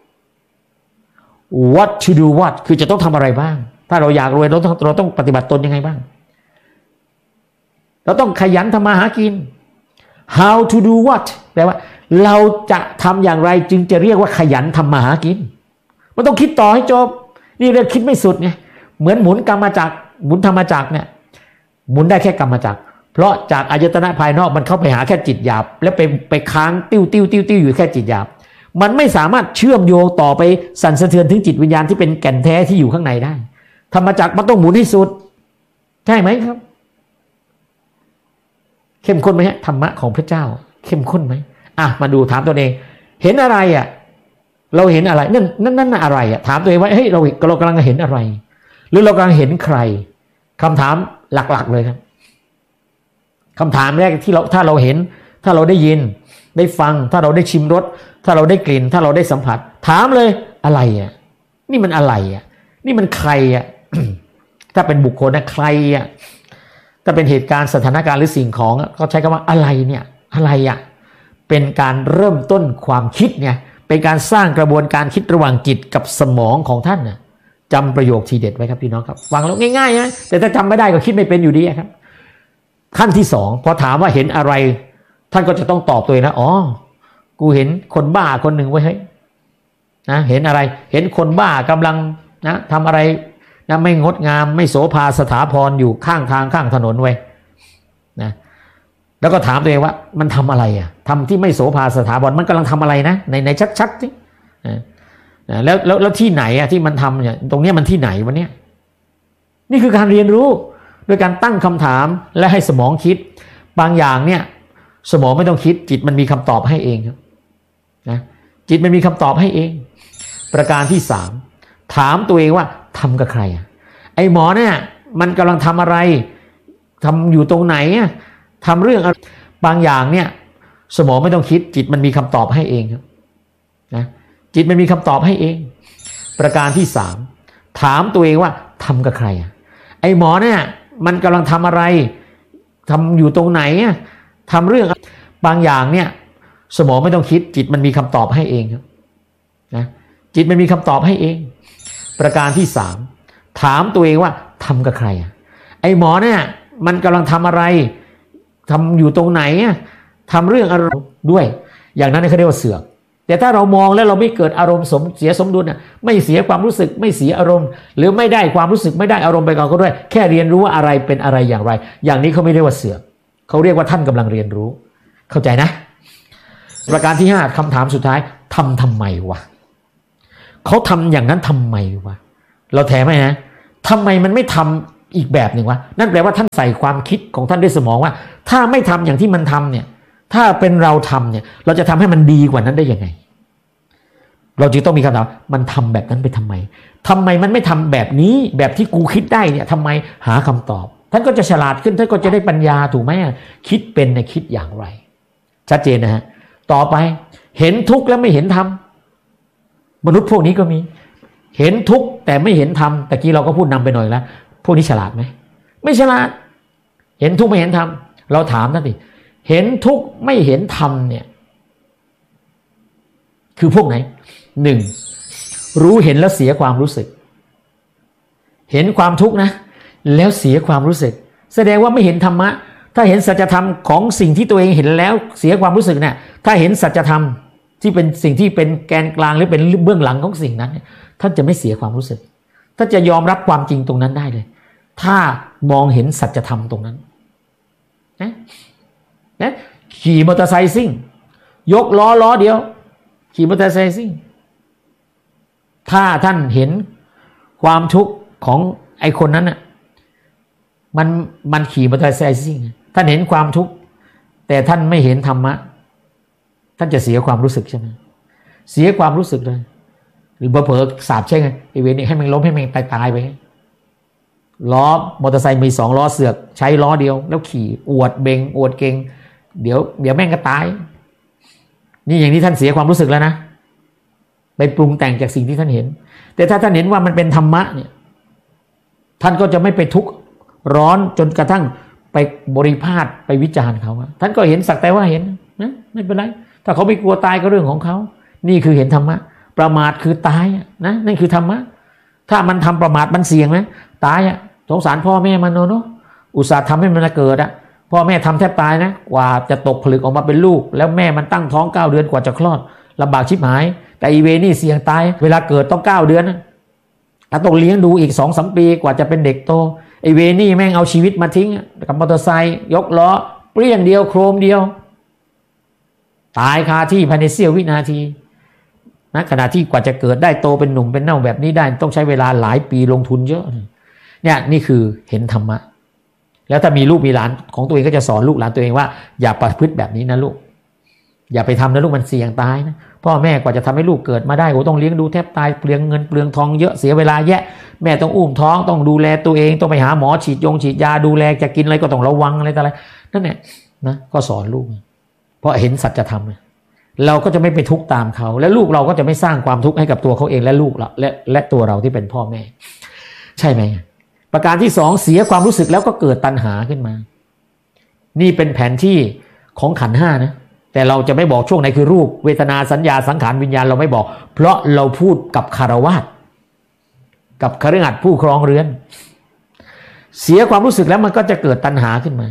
what to do what คือจะต้องทำอะไรบ้างถ้าเราอยากรวยเราต้องปฏิบัติตนยังไงบ้างเราต้องขยันทำมาหากิน how to do what แปลว่าเราจะทำอย่างไรจึงจะเรียกว่าขยันทำมาหากินมันต้องคิดต่อให้จบนี่เรื่องคิดไม่สุดไงเหมือนหมุนกรรมจักรหมุนธรรมจักรเนี่ยหมุนได้แค่กรรมจักรเพราะจากอายตนะภายนอกมันเข้าไปหาแค่จิตหยาบแล้วไปค้างติ้วอยู่แค่จิตหยาบมันไม่สามารถเชื่อมโยงต่อไปสั่นสะเทือนถึงจิตวิญญาณที่เป็นแก่นแท้ที่อยู่ข้างในได้ธรรมจักรมันต้องหมุนให้สุดใช่ไหมครับเข้มข้นไหมฮะธรรมะของพระเจ้าเข้มข้นไหมมาดูถามตัวเองเห็นอะไรเราเห็นอะไรนั่นอะไรถามตัวเองว่าเฮ้ยเรากำลังเห็นอะไรหรือเรากำลังเห็นใครคำถามหลักๆเลยครับคำถามแรกที่ถ้าเราเห็นถ้าเราได้ยินได้ฟังถ้าเราได้ชิมรสถ้าเราได้กลิ่นถ้าเราได้สัมผัสถามเลยอะไรนี่มันอะไรนี่มันใครถ้าเป็นบุคคลนะใครถ้าเป็นเหตุการณ์สถานการณ์หรือสิ่งของเขาใช้คำว่าอะไรเนี่ยอะไรเป็นการเริ่มต้นความคิดเนี่ยเป็นการสร้างกระบวนการคิดระหว่างจิตกับสมองของท่านจำประโยคทีเด็ดไว้ครับพี่น้องครับฟังแล้วง่ายๆนะแต่ถ้าจำไม่ได้ก็คิดไม่เป็นอยู่ดีครับขั้นที่2พอถามว่าเห็นอะไรท่านก็จะต้องตอบตัวเองนะกูเห็นคนบ้าคนหนึ่งไว้เฮ้ยนะเห็นอะไรเห็นคนบ้ากำลังนะทำอะไรนะไม่งดงามไม่โสภาสถาพรอยู่ข้างทางข้างถนนไว้นะแล้วก็ถามตัวเองว่ามันทำอะไรทำที่ไม่โสภาสถาพรมันกำลังทำอะไรนะในชัดๆสิแล้วที่ไหนที่มันทำเนี่ยตรงนี้มันที่ไหนวะเนี่ยนี่คือการเรียนรู้โดยการตั้งคำถามและให้สมองคิดบางอย่างเนี่ยสมองไม่ต้องคิดจิตมันมีคำตอบให้เองครับนะจิตมันมีคำตอบให้เองประการที่3ถามตัวเองว่าทำกับใครไอ้หมอเนี่ยมันกำลังทำอะไรทำอยู่ตรงไหนทำเรื่องอะไรบางอย่างเนี่ยสมองไม่ต้องคิดจิตมันมีคำตอบให้เองครับนะจิตมันมีคำตอบให้เองประการที่3ถามตัวเองว่าทำกับใครไอ้หมอเนี่ยมันกำลังทำอะไรทำอยู่ตรงไหนทำเรื่องบางอย่างเนี่ยสมองไม่ต้องคิดจิตมันมีคำตอบให้เองครับนะจิตมันมีคำตอบให้เองประการที่3ถามตัวเองว่าทำกับใครไอ้หมอเนี่ยมันกำลังทำอะไรทำอยู่ตรงไหนทำเรื่องอะไรด้วยอย่างนั้นเขาเรียกว่าเสือกแต่ถ้าเรามองแล้วเราไม่เกิดอารมณ์เสียสมดุลไม่เสียความรู้สึกไม่เสียอารมณ์หรือไม่ได้ความรู้สึกไม่ได้อารมณ์ไปกับเขาด้วยแค่เรียนรู้ว่าอะไรเป็นอะไรอย่างไรอย่างนี้เขาไม่เรียกว่าเสือกเขาเรียกว่าท่านกำลังเรียนรู้เข้าใจนะประการที่5คำถามสุดท้ายทำไมวะเขาทำอย่างนั้นทำไมวะเราแถมไหมนะทำไมมันไม่ทำอีกแบบหนึ่งวะนั่นแปลว่าท่านใส่ความคิดของท่านด้วยสมองว่าถ้าไม่ทำอย่างที่มันทำเนี่ยถ้าเป็นเราทำเนี่ยเราจะทำให้มันดีกว่านั้นได้ยังไงเราจึงต้องมีคำถามมันทำแบบนั้นไปทำไมมันไม่ทำแบบนี้แบบที่กูคิดได้เนี่ยทำไมหาคำตอบท่านก็จะฉลาดขึ้นท่านก็จะได้ปัญญาถูกไหมคิดเป็นในคิดอย่างไรชัดเจนนะฮะต่อไปเห็นทุกข์แล้วไม่เห็นธรรมมนุษย์พวกนี้ก็มีเห็นทุกข์แต่ไม่เห็นธรรมแต่กี้เราก็พูดนำไปหน่อยแล้วพวกนี้ฉลาดไหมไม่ฉลาดเห็นทุกข์ไม่เห็นธรรมเราถามนั่นดิเห็นทุกข์ไม่เห็นธรรมเนี่ยคือพวกไหน1รู้เห็นแล้วเสียความรู้สึกเห็นความทุกข์นะแล้วเสียความรู้สึกแสดงว่าไม่เห็นธรรมะถ้าเห็นสัจธรรมของสิ่งที่ตัวเองเห็นแล้วเสียความรู้สึกเนี่ยถ้าเห็นสัจธรรมที่เป็นสิ่งที่เป็นแกนกลางหรือเป็นเบื้องหลังของสิ่งนั้นท่านจะไม่เสียความรู้สึกท่านจะยอมรับความจริงตรงนั้นได้เลยถ้ามองเห็นสัจธรรมตรงนั้นนะขี่มอเตอร์ไซค์ซิ่งยกล้อเดียวขี่มอเตอร์ไซค์ซิ่งถ้าท่านเห็นความทุกข์ของไอ้คนนั้นน่ะมันขี่มอเตอร์ไซค์ซิ่งท่านเห็นความทุกข์แต่ท่านไม่เห็นธรรมะท่านจะเสียความรู้สึกใช่ไหมเสียความรู้สึกเลยหรือเผลอสาบใช่ไงไอ้เวรนี่ให้มันล้มให้มันตายไปล้อมอเตอร์ไซค์มี2ล้อเสือกใช้ล้อเดียวแล้วขี่อวดเบงอวดเก่งเดี๋ยวแม่งก็ตายนี่อย่างนี้ท่านเสียความรู้สึกแล้วนะไปปรุงแต่งจากสิ่งที่ท่านเห็นแต่ถ้าท่านเห็นว่ามันเป็นธรรมะเนี่ยท่านก็จะไม่ไปทุกข์ร้อนจนกระทั่งไปบริพาทไปวิจารณ์เขาท่านก็เห็นสักแต่ว่าเห็นนะไม่เป็นไรถ้าเขาไม่กลัวตายก็เรื่องของเขานี่คือเห็นธรรมะประมาทคือตายนะนั่นคือธรรมะถ้ามันทำประมาทมันเสี่ยงนะตายสงสารพ่อแม่มันเนาะอุตส่าห์ทำให้มันเกิดพ่อแม่ทำแทบตายนะกว่าจะตกผลึกออกมาเป็นลูกแล้วแม่มันตั้งท้อง9เดือนกว่าจะคลอดลำบากชิบหายแต่อีเวนี่เสี่ยงตายเวลาเกิดต้อง9เดือนแล้วต้องเลี้ยงดูอีก 2-3 ปีกว่าจะเป็นเด็กโตไอเวนี่แม่งเอาชีวิตมาทิ้งกับมอเตอร์ไซค์ยกล้อเปรี้ยงเดียวโครมเดียวตายคาที่ภายในเสี้ยววินาทีนะขณะที่กว่าจะเกิดได้โตเป็นหนุ่มเป็นเน่าแบบนี้ได้ต้องใช้เวลาหลายปีลงทุนเยอะเนี่ยนี่คือเห็นธรรมะแล้วถ้ามีลูกมีหลานของตัวเองก็จะสอนลูกหลานตัวเองว่าอย่าประพฤติแบบนี้นะลูกอย่าไปทำนะลูกมันเสี่ยงตายนะพ่อแม่กว่าจะทำให้ลูกเกิดมาได้โอ้ต้องเลี้ยงดูแทบตายเปลืองเงินเปลืองทองเยอะเสียเวลาแยะแม่ต้องอุ้มท้องต้องดูแลตัวเองต้องไปหาหมอฉีดยาดูแลจะกินอะไรก็ต้องระวังอะไรต่ออะไรนั่นแหละนะก็สอนลูกเพราะเห็นสัจธรรมเราก็จะไม่ไปทุกข์ตามเขาและลูกเราก็จะไม่สร้างความทุกข์ให้กับตัวเขาเองและลูกเราและตัวเราที่เป็นพ่อแม่ใช่ไหมประการที่2เสียความรู้สึกแล้วก็เกิดตัณหาขึ้นมานี่เป็นแผนที่ของขันธ์5นะแต่เราจะไม่บอกช่วงไหนคือรูปเวทนาสัญญาสังขารวิญญาณเราไม่บอกเพราะเราพูดกับคฤหัสถ์กับคฤหัสถ์ผู้ครองเรือนเสียความรู้สึกแล้วมันก็จะเกิดตัณหาขึ้นมา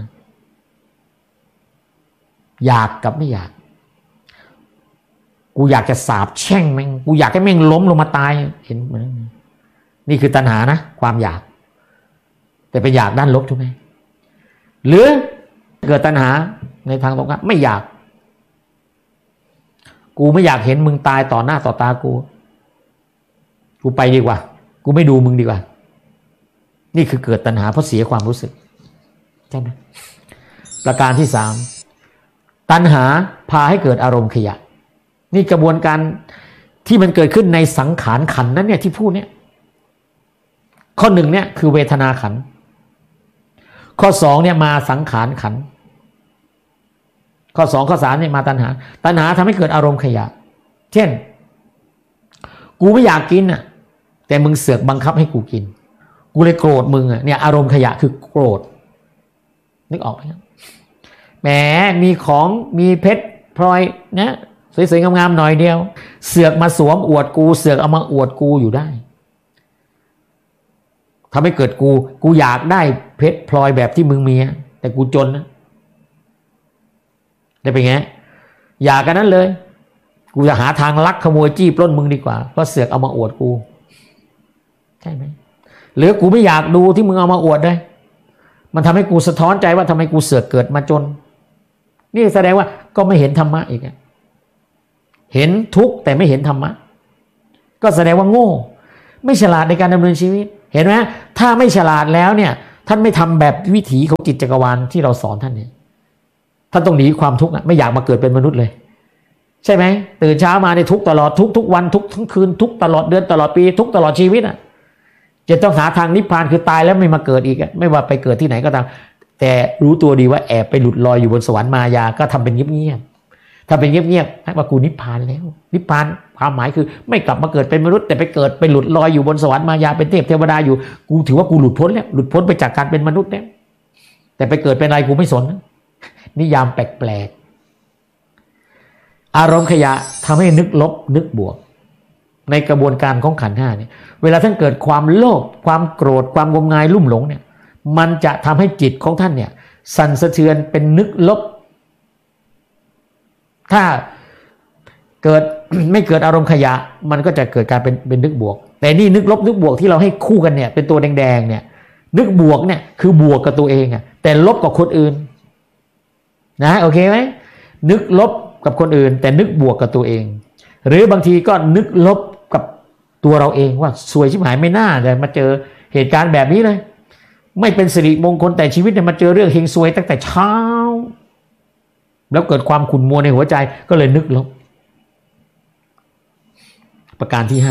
อยากกับไม่อยากกูอยากจะสาบแช่งแม่งกูอยากให้แม่งล้มลงมาตายเห็นไหมนี่คือตัณหานะความอยากแต่ไปอยากด้านลบถูกไหมหรือเกิดตัณหาในทางตรงข้ามไม่อยากกูไม่อยากเห็นมึงตายต่อหน้าต่อตากูไปดีกว่ากูไม่ดูมึงดีกว่านี่คือเกิดตัณหาเพราะเสียความรู้สึกใช่ไหมประการที่3ตัณหาพาให้เกิดอารมณ์ขยะนี่กระบวนการที่มันเกิดขึ้นในสังขารขันธ์นั้นเนี่ยที่พูดเนี่ยข้อ1เนี่ยคือเวทนาขันธ์ข้อ2เนี่ยมาสังขารขันธ์ข้อ2ข้อ3เนี่ยมาตัณหาทำให้เกิดอารมณ์ขยะเช่นกูไม่อยากกินแต่มึงเสือกบังคับให้กูกินกูเลยโกรธมึงเนี่ยอารมณ์ขยะคือโกรธนึกออกไหมแหมมีของมีเพชรพลอยนะสวยๆงามๆหน่อยเดียวเสือกมาสวมอวดกูเสือกเอามาอวดกูอยู่ได้ทำให้เกิดกูอยากได้เพชรพลอยแบบที่มึงมีแต่กูจนนะได้เป็นไงอยากกันนั้นเลยกูจะหาทางลักขโมยจี้ปล้นมึงดีกว่าเพราะเสือกเอามาอวดกูใช่ไหมหรือกูไม่อยากดูที่มึงเอามาอวดเลยมันทำให้กูสะท้อนใจว่าทำไมกูเสือกเกิดมาจนนี่แสดงว่าก็ไม่เห็นธรรมะอีกเห็นทุกข์แต่ไม่เห็นธรรมะก็แสดงว่าโง่ไม่ฉลาดในการดำเนินชีวิตเห็นไหมถ้าไม่ฉลาดแล้วเนี่ยท่านไม่ทำแบบวิถีของจิตจักรวาลที่เราสอนท่านเนี่ยท่านต้องหนีความทุกข์ไม่อยากมาเกิดเป็นมนุษย์เลยใช่ไหมตื่นเช้ามาในทุกตลอดทุกวันทุกทั้งคืนทุกตลอดเดือนตลอดปีทุกตลอดชีวิตจะต้องหาทางนิพพานคือตายแล้วไม่มาเกิดอีกไม่ว่าไปเกิดที่ไหนก็ตามแต่รู้ตัวดีว่าแอบไปหลุดลอยอยู่บนสวรรค์มายาก็ทำเป็นเงียบๆถ้าเป็นเงียบๆให้ว่ากูนิพพานแล้วนิพพานความหมายคือไม่กลับมาเกิดเป็นมนุษย์แต่ไปเกิดไปหลุดลอยอยู่บนสวรรค์มายาเป็นเทพเทวดาอยู่กูถือว่ากูหลุดพ้นแล้วหลุดพ้นไปจากการเป็นมนุษย์แล้วแต่ไปเกิดเป็นอะไรกูไม่สนนิยามแปลกๆอารมณ์ขยะทำให้นึกลบนึกบวกในกระบวนการของขันธ์ห้าเนี่ยเวลาท่านเกิดความโลภความโกรธความงมงายลุ่มหลงเนี่ยมันจะทำให้จิตของท่านเนี่ยสั่นสะเทือนเป็นนึกลบถ้าเกิด ไม่เกิดอารมณ์ขยะมันก็จะเกิดการเป็นนึกบวกแต่นี่นึกลบนึกบวกที่เราให้คู่กันเนี่ยเป็นตัวแดงๆเนี่ยนึกบวกเนี่ยคือบวกกับตัวเองแต่ลบกับคนอื่นนะโอเคไหมนึกลบกับคนอื่นแต่นึกบวกกับตัวเองหรือบางทีก็นึกลบกับตัวเราเองว่าสวยชิบหายไม่น่าเลยมาเจอเหตุการณ์แบบนี้เลยไม่เป็นสิริมงคลแต่ชีวิตเนี่ยมาเจอเรื่องเฮงซวยตั้งแต่เช้าแล้วเกิดความขุ่นมัวในหัวใจก็เลยนึกลบประการที่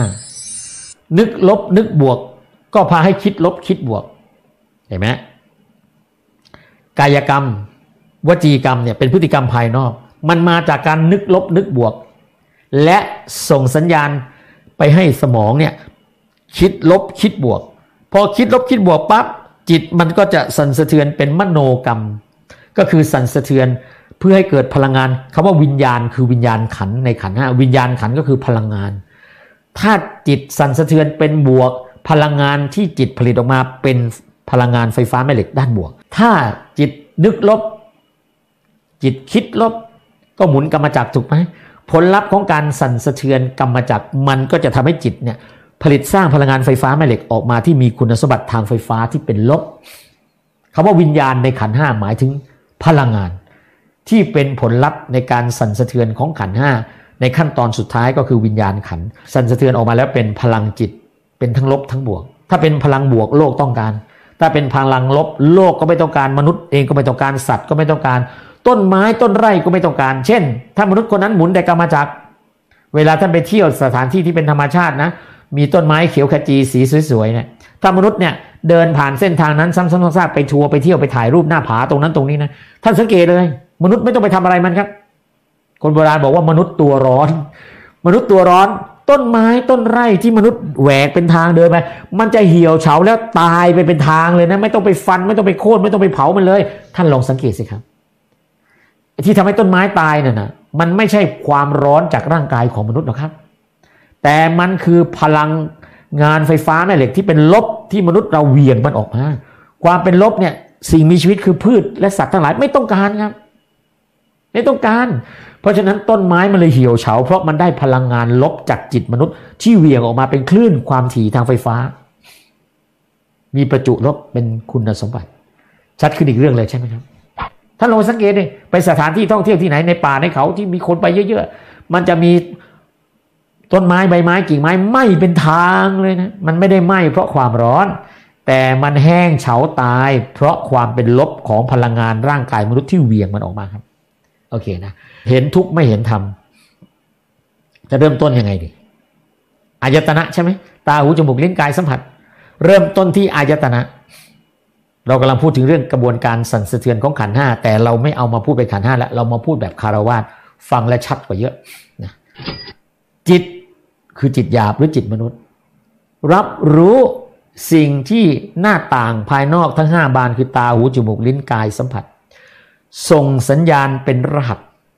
5นึกลบนึกบวกก็พาให้คิดลบคิดบวกเห็นไหมกายกรรมวจีกรรมเนี่ยเป็นพฤติกรรมภายนอกมันมาจากการนึกลบนึกบวกและส่งสัญญาณไปให้สมองเนี่ยคิดลบคิดบวกพอคิดลบคิดบวกปั๊บจิตมันก็จะสั่นสะเทือนเป็นมโนกรรมก็คือสั่นสะเทือนเพื่อให้เกิดพลังงานคำว่าวิญญาณคือวิญญาณขันธ์ในขันธ์5วิญญาณขันธ์ก็คือพลังงานถ้าจิตสั่นสะเทือนเป็นบวกพลังงานที่จิตผลิตออกมาเป็นพลังงานไฟฟ้าแม่เหล็กด้านบวกถ้าจิตนึกลบจิตคิดลบก็หมุนกรรมจักรถูกไหมผลลัพธ์ของการสั่นสะเทือนกรรมจักรมันก็จะทำให้จิตเนี่ยผลิตสร้างพลังงานไฟฟ้าแม่เหล็กออกมาที่มีคุณสมบัติทางไฟฟ้าที่เป็นลบคำว่าวิญญาณในขันธ์5หมายถึงพลังงานที่เป็นผลลัพธ์ในการสั่นสะเทือนของขันธ์5ในขั้นตอนสุดท้ายก็คือวิญญาณขันธ์สั่นสะเทือนออกมาแล้วเป็นพลังจิตเป็นทั้งลบทั้งบวกถ้าเป็นพลังบวกโลกต้องการถ้าเป็นพลังลบโลกก็ไม่ต้องการมนุษย์เองก็ไม่ต้องการสัตว์ก็ไม่ต้องการต้นไม้ต้นไร่ก็ไม่ต้องการเช่นถ้ามนุษย์คนนั้นหมุนแต่กรรมจักรเวลาท่านไปเที่ยวสถานที่ที่เป็นธรรมชาตินะมีต้นไม้เขียวขจีสีสวยๆเนี่ยถ้ามนุษย์เนี่ยเดินผ่านเส้นทางนั้นซ้ำๆซากๆไปทัวร์ไปเที่ยวไปถ่ายรูปหน้าผาตรงนั้นตรงนี้นะท่านสังเกตเลยมนุษย์ไม่ต้องไปทำอะไรมันครับคนโบราณบอกว่ามนุษย์ตัวร้อนมนุษย์ตัวร้อนต้นไม้ต้นไร่ที่มนุษย์แหวกเป็นทางเดินไปมันจะเหี่ยวเฉาแล้วตายไปเป็นทางเลยนะไม่ต้องไปฟันไม่ต้องไปโค่นไม่ต้องไปเผามันเลยท่านลองสังเกตสิครับที่ทำให้ต้นไม้ตายน่ะนะมันไม่ใช่ความร้อนจากร่างกายของมนุษย์หรอกครับแต่มันคือพลังงานไฟฟ้าแม่เหล็กที่เป็นลบที่มนุษย์เราเหวี่ยงมันออกมาความเป็นลบเนี่ยสิ่งมีชีวิตคือพืชและสัตว์ทั้งหลายไม่ต้องการครับไม่ต้องการเพราะฉะนั้นต้นไม้มันเลยเหี่ยวเฉาเพราะมันได้พลังงานลบจากจิตมนุษย์ที่เหวี่ยงออกมาเป็นคลื่นความถี่ทางไฟฟ้ามีประจุลบเป็นคุณสมบัติชัดขึ้นอีกเรื่องเลยใช่ไหมครับท่านลองสังเกตดิไปสถานที่ท่องเที่ยวที่ไหนในป่าในเขาที่มีคนไปเยอะๆมันจะมีต้นไม้ใบไม้กิ่งไม้ไหม้เป็นทางเลยนะมันไม่ได้ไหม้เพราะความร้อนแต่มันแห้งเฉาตายเพราะความเป็นลบของพลังงานร่างกายมนุษย์ที่เหวี่ยงมันออกมาครับโอเคนะเห็นทุกข์ไม่เห็นธรรมจะเริ่มต้นยังไงดีอายตนะใช่ไหมตาหูจมูกลิ้นกายสัมผัสเริ่มต้นที่อายตนะเรากำลังพูดถึงเรื่องกระบวนการสั่นสะเทือนของขันธ์ห้าแต่เราไม่เอามาพูดเป็นขันธ์ห้าแล้วเรามาพูดแบบคารวาสฟังและชัดกว่าเยอะนะจิตคือจิตหยาบหรือจิตมนุษย์รับรู้สิ่งที่หน้าต่างภายนอกทั้ง5บานคือตาหูจมูกลิ้นกายสัมผัสส่งสัญญาณเป็นรหัส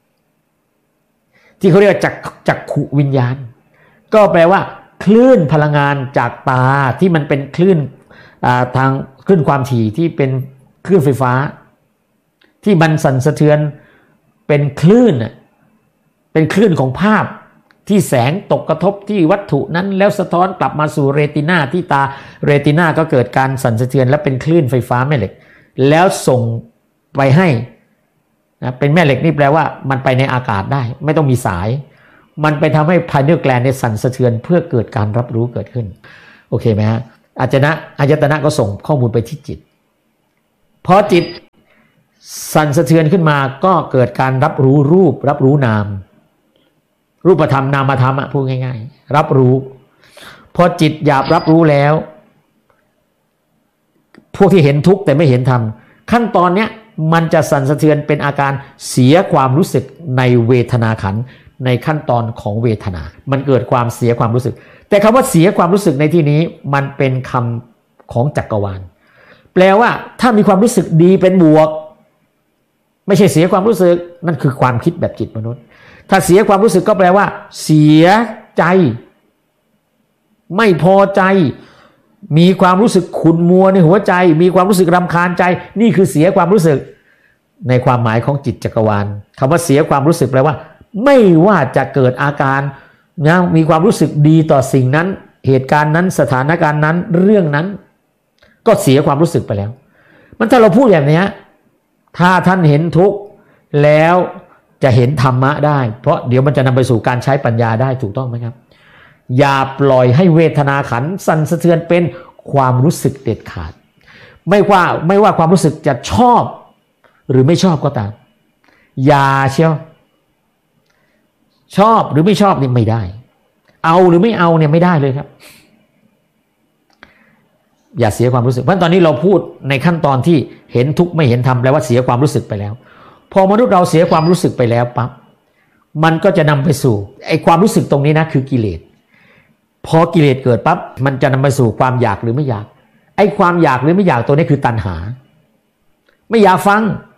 ที่เขาเรียกจักขุวิญญาณก็แปลว่าคลื่นพลังงานจากตาที่มันเป็นคลื่นทางคลื่นความถี่ที่เป็นคลื่นไฟฟ้าที่มันสั่นสะเทือนเป็นคลื่นเป็นคลื่นของภาพที่แสงตกกระทบที่วัตถุนั้นแล้วสะท้อนกลับมาสู่เรตินาที่ตาเรตินาก็เกิดการสั่นสะเทือนและเป็นคลื่นไฟฟ้าแม่เหล็กแล้วส่งไปให้นะเป็นแม่เหล็กนี่แปลว่ามันไปในอากาศได้ไม่ต้องมีสายมันไปทำให้ pineal gland ในสั่นสะเทือนเพื่อเกิดการรับรู้เกิดขึ้นโอเคไหมฮะอายตนะก็ส่งข้อมูลไปที่จิตพอจิตสั่นสะเทือนขึ้นมาก็เกิดการรับรู้รูปรับรู้นามรูปธรรมนามธรรมพูดง่ายๆรับรู้พอจิตหยาบรับรู้แล้วพวกที่เห็นทุกข์แต่ไม่เห็นธรรมขั้นตอนเนี้ยมันจะสั่นสะเทือนเป็นอาการเสียความรู้สึกในเวทนาขันธ์ในขั้นตอนของเวทนามันเกิดความเสียความรู้สึกแต่คำว่าเสียความรู้สึกในที่นี้มันเป็นคำของจักรวาลแปลว่าถ้ามีความรู้สึกดีเป็นบวกไม่ใช่เสียความรู้สึกนั่นคือความคิดแบบจิตมนุษย์ถ้าเสียความรู้สึกก็แปลว่าเสียใจไม่พอใจมีความรู้สึกขุ่นมัวในหัวใจมีความรู้สึกรำคาญใจนี่คือเสียความรู้สึกในความหมายของจิตจักรวาลคำว่าเสียความรู้สึกแปลว่าไม่ว่าจะเกิดอาการนะมีความรู้สึกดีต่อสิ่งนั้นเหตุการณ์นั้นสถานการณ์นั้นเรื่องนั้นก็เสียความรู้สึกไปแล้วมันถ้าเราพูดอย่างนี้ถ้าท่านเห็นทุกข์แล้วจะเห็นธรรมะได้เพราะเดี๋ยวมันจะนำไปสู่การใช้ปัญญาได้ถูกต้องไหมครับอย่าปล่อยให้เวทนาขันธ์สั่นสะเทือนเป็นความรู้สึกเด็ดขาดไม่ว่าความรู้สึกจะชอบหรือไม่ชอบก็ตามอย่าเชียวชอบหรือไม่ชอบนี่ไม่ได้เอาหรือไม่เอาเนี่ยไม่ได้เลยครับอย่าเสียความรู้สึกเพราะตอนนี้เราพูดในขั้นตอนที่เห็นทุกข์ไม่เห็นธรรมแปลว่าเสียความรู้สึกไปแล้วพอมนุษย์เราเสียความรู้สึกไปแล้วปั๊บมันก็จะนำไปสู่ไอ้ความรู้สึกตรงนี้นะคือกิเลสพอกิเลสเกิดปั๊บมันจะนำไปสู่ความอยากหรือไม่อยากไอ้ความอยากหรือไม่อยากตัวนี้คือตัณหาไม่อยากฟัง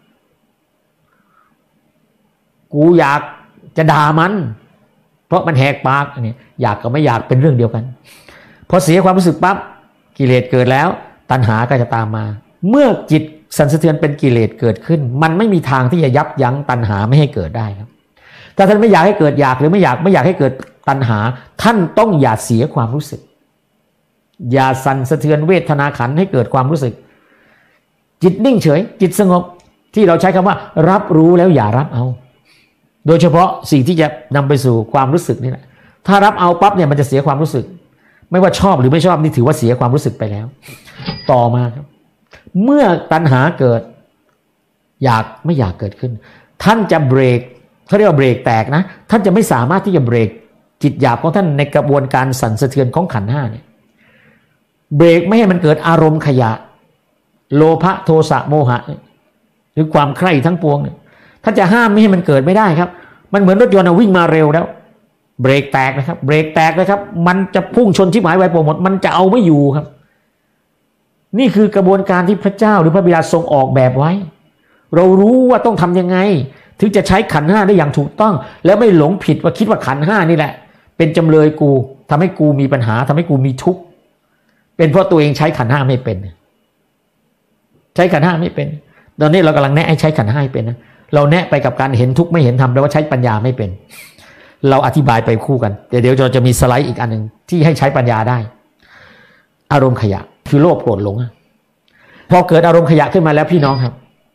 กูอยากจะด่ามันเพราะมันแหกปากอันนี้อยากกับไม่อยากเป็นเรื่องเดียวกันพอเสียความรู้สึกปั๊บกิเลสเกิดแล้วตัณหาก็จะตามมาเมื่อจิตสั่นสะเทือนเป็นกิเลสเกิดขึ้นมันไม่มีทางที่จะยับยั้งตัณหาไม่ให้เกิดได้ครับถ้าท่านไม่อยากให้เกิดอยากหรือไม่อยากให้เกิดตัณหาท่านต้องอย่าเสียความรู้สึกอย่าสั่นสะเทือนเวทนาขันธ์ให้เกิดความรู้สึกจิตนิ่งเฉยจิตสงบที่เราใช้คำว่ารับรู้แล้วอย่ารับเอาโดยเฉพาะสิ่งที่จะนำไปสู่ความรู้สึกนี่แหละถ้ารับเอาปั๊บเนี่ยมันจะเสียความรู้สึกไม่ว่าชอบหรือไม่ชอบนี่ถือว่าเสียความรู้สึกไปแล้วต่อมาครับเมื่อตัณหาเกิดอยากไม่อยากเกิดขึ้นท่านจะเบรกเขาเรียกว่าเบรกแตกนะท่านจะไม่สามารถที่จะเบรกจิตหยาบของท่านในกระบวนการสั่นสะเทือนของขันธ์ห้าเนี่ยเบรกไม่ให้มันเกิดอารมณ์ขยะโลภะโทสะโมหะหรือความใคร่ทั้งปวงเนี่ยท่านจะห้ามไม่ให้มันเกิดไม่ได้ครับมันเหมือนรถยนต์วิ่งมาเร็วแล้วเบรกแตกนะครับเบรกแตกนะครับมันจะพุ่งชนชิบหายวายป่วงหมดมันจะเอาไม่อยู่ครับนี่คือกระบวนการที่พระเจ้าหรือพระบิดาทรงออกแบบไว้เรารู้ว่าต้องทำยังไงถึงจะใช้ขันธ์ห้าได้อย่างถูกต้องแล้วไม่หลงผิดว่าคิดว่าขันธ์ห้านี่แหละเป็นจำเลยกูทำให้กูมีปัญหาทำให้กูมีทุกข์เป็นเพราะตัวเองใช้ขันธ์ห้าไม่เป็นใช้ขันธ์ห้าไม่เป็นตอนนี้เรากำลังแนะให้ใช้ขันธ์ห้าให้เป็นนะเราแนะไปกับการเห็นทุกข์ไม่เห็นธรรมแปลว่าใช้ปัญญาไม่เป็นเราอธิบายไปคู่กันเดี๋ยวเราจะมีสไลด์อีกอันหนึ่งที่ให้ใช้ปัญญาได้อารมณ์ขยะคือโลภโกรธหลงพอเกิดอารมณ์ขยะขึ้นมาแล้วพี่น้องครับ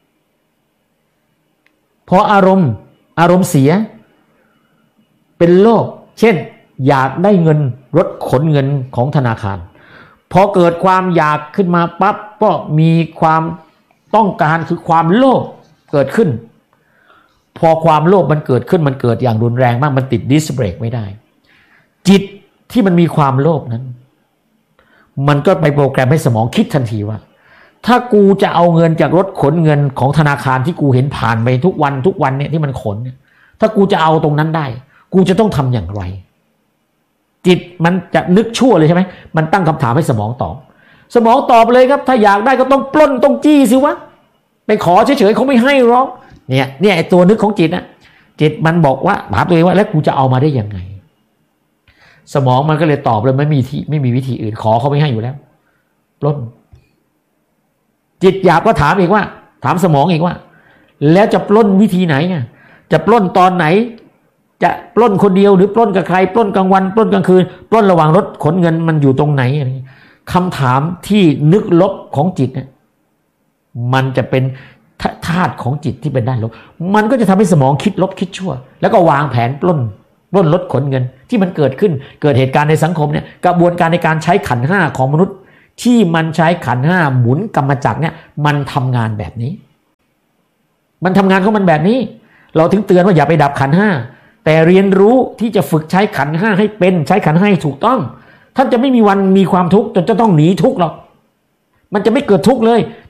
พออารมณ์เสียเป็นโลภเช่นอยากได้เงินรถขนเงินของธนาคารพอเกิดความอยากขึ้นมาปั๊บก็มีความต้องการคือความโลภเกิดขึ้นพอความโลภมันเกิดขึ้นมันเกิดอย่างรุนแรงมากมันติดดิสเบรกไม่ได้จิตที่มันมีความโลภนั้นมันก็ไปโปรแกรมให้สมองคิดทันทีว่าถ้ากูจะเอาเงินจากรถขนเงินของธนาคารที่กูเห็นผ่านไปทุกวันเนี่ยที่มันขนเนี่ยถ้ากูจะเอาตรงนั้นได้กูจะต้องทำอย่างไรจิตมันจะนึกชั่วเลยใช่ไหมมันตั้งคำถามให้สมองตอบเลยครับถ้าอยากได้ก็ต้องปล้นต้องจี้สิวะไปขอเฉยๆเขาไม่ให้หรอกเนี่ยไอ้ตัวนึกของจิตนะจิตมันบอกว่าถามตัวเองว่าแล้วกูจะเอามาได้ยังไงสมองมันก็เลยตอบเลยไม่มีวิธีอื่นขอเขาไม่ให้อยู่แล้วปล้นจิตหยาบก็ถามอีกว่าถามสมองอีกว่าแล้วจะปล้นวิธีไหนไงจะปล้นตอนไหนจะปล้นคนเดียวหรือปล้นกับใครปล้นกลางวันปล้นกลางคืนปล้นระหว่างรถขนเงินมันอยู่ตรงไหนอะไรคำถามที่นึกลบของจิตเนี่ยมันจะเป็นธาตุของจิตที่เป็นด้านลบมันก็จะทำให้สมองคิดลบคิดชั่วแล้วก็วางแผนปล้นลดขนเงินที่มันเกิดขึ้นเกิดเหตุการณ์ในสังคมเนี่ยกระบวนการในการใช้ขันธ์ห้าของมนุษย์ที่มันใช้ขันธ์ห้าหมุนกรรมจักรเนี่ยมันทำงานแบบนี้มันทำงานของมันแบบนี้เราถึงเตือนว่าอย่าไปดับขันธ์ห้าแต่เรียนรู้ที่จะฝึกใช้ขันธ์ห้าให้เป็นใช้ขันธ์ห้าให้ถูกต้องท่านจะไม่มีวันมีความทุกข์จนจะต้องหนีทุกข์หรอกมันจะไม่เกิดทุกข์เลย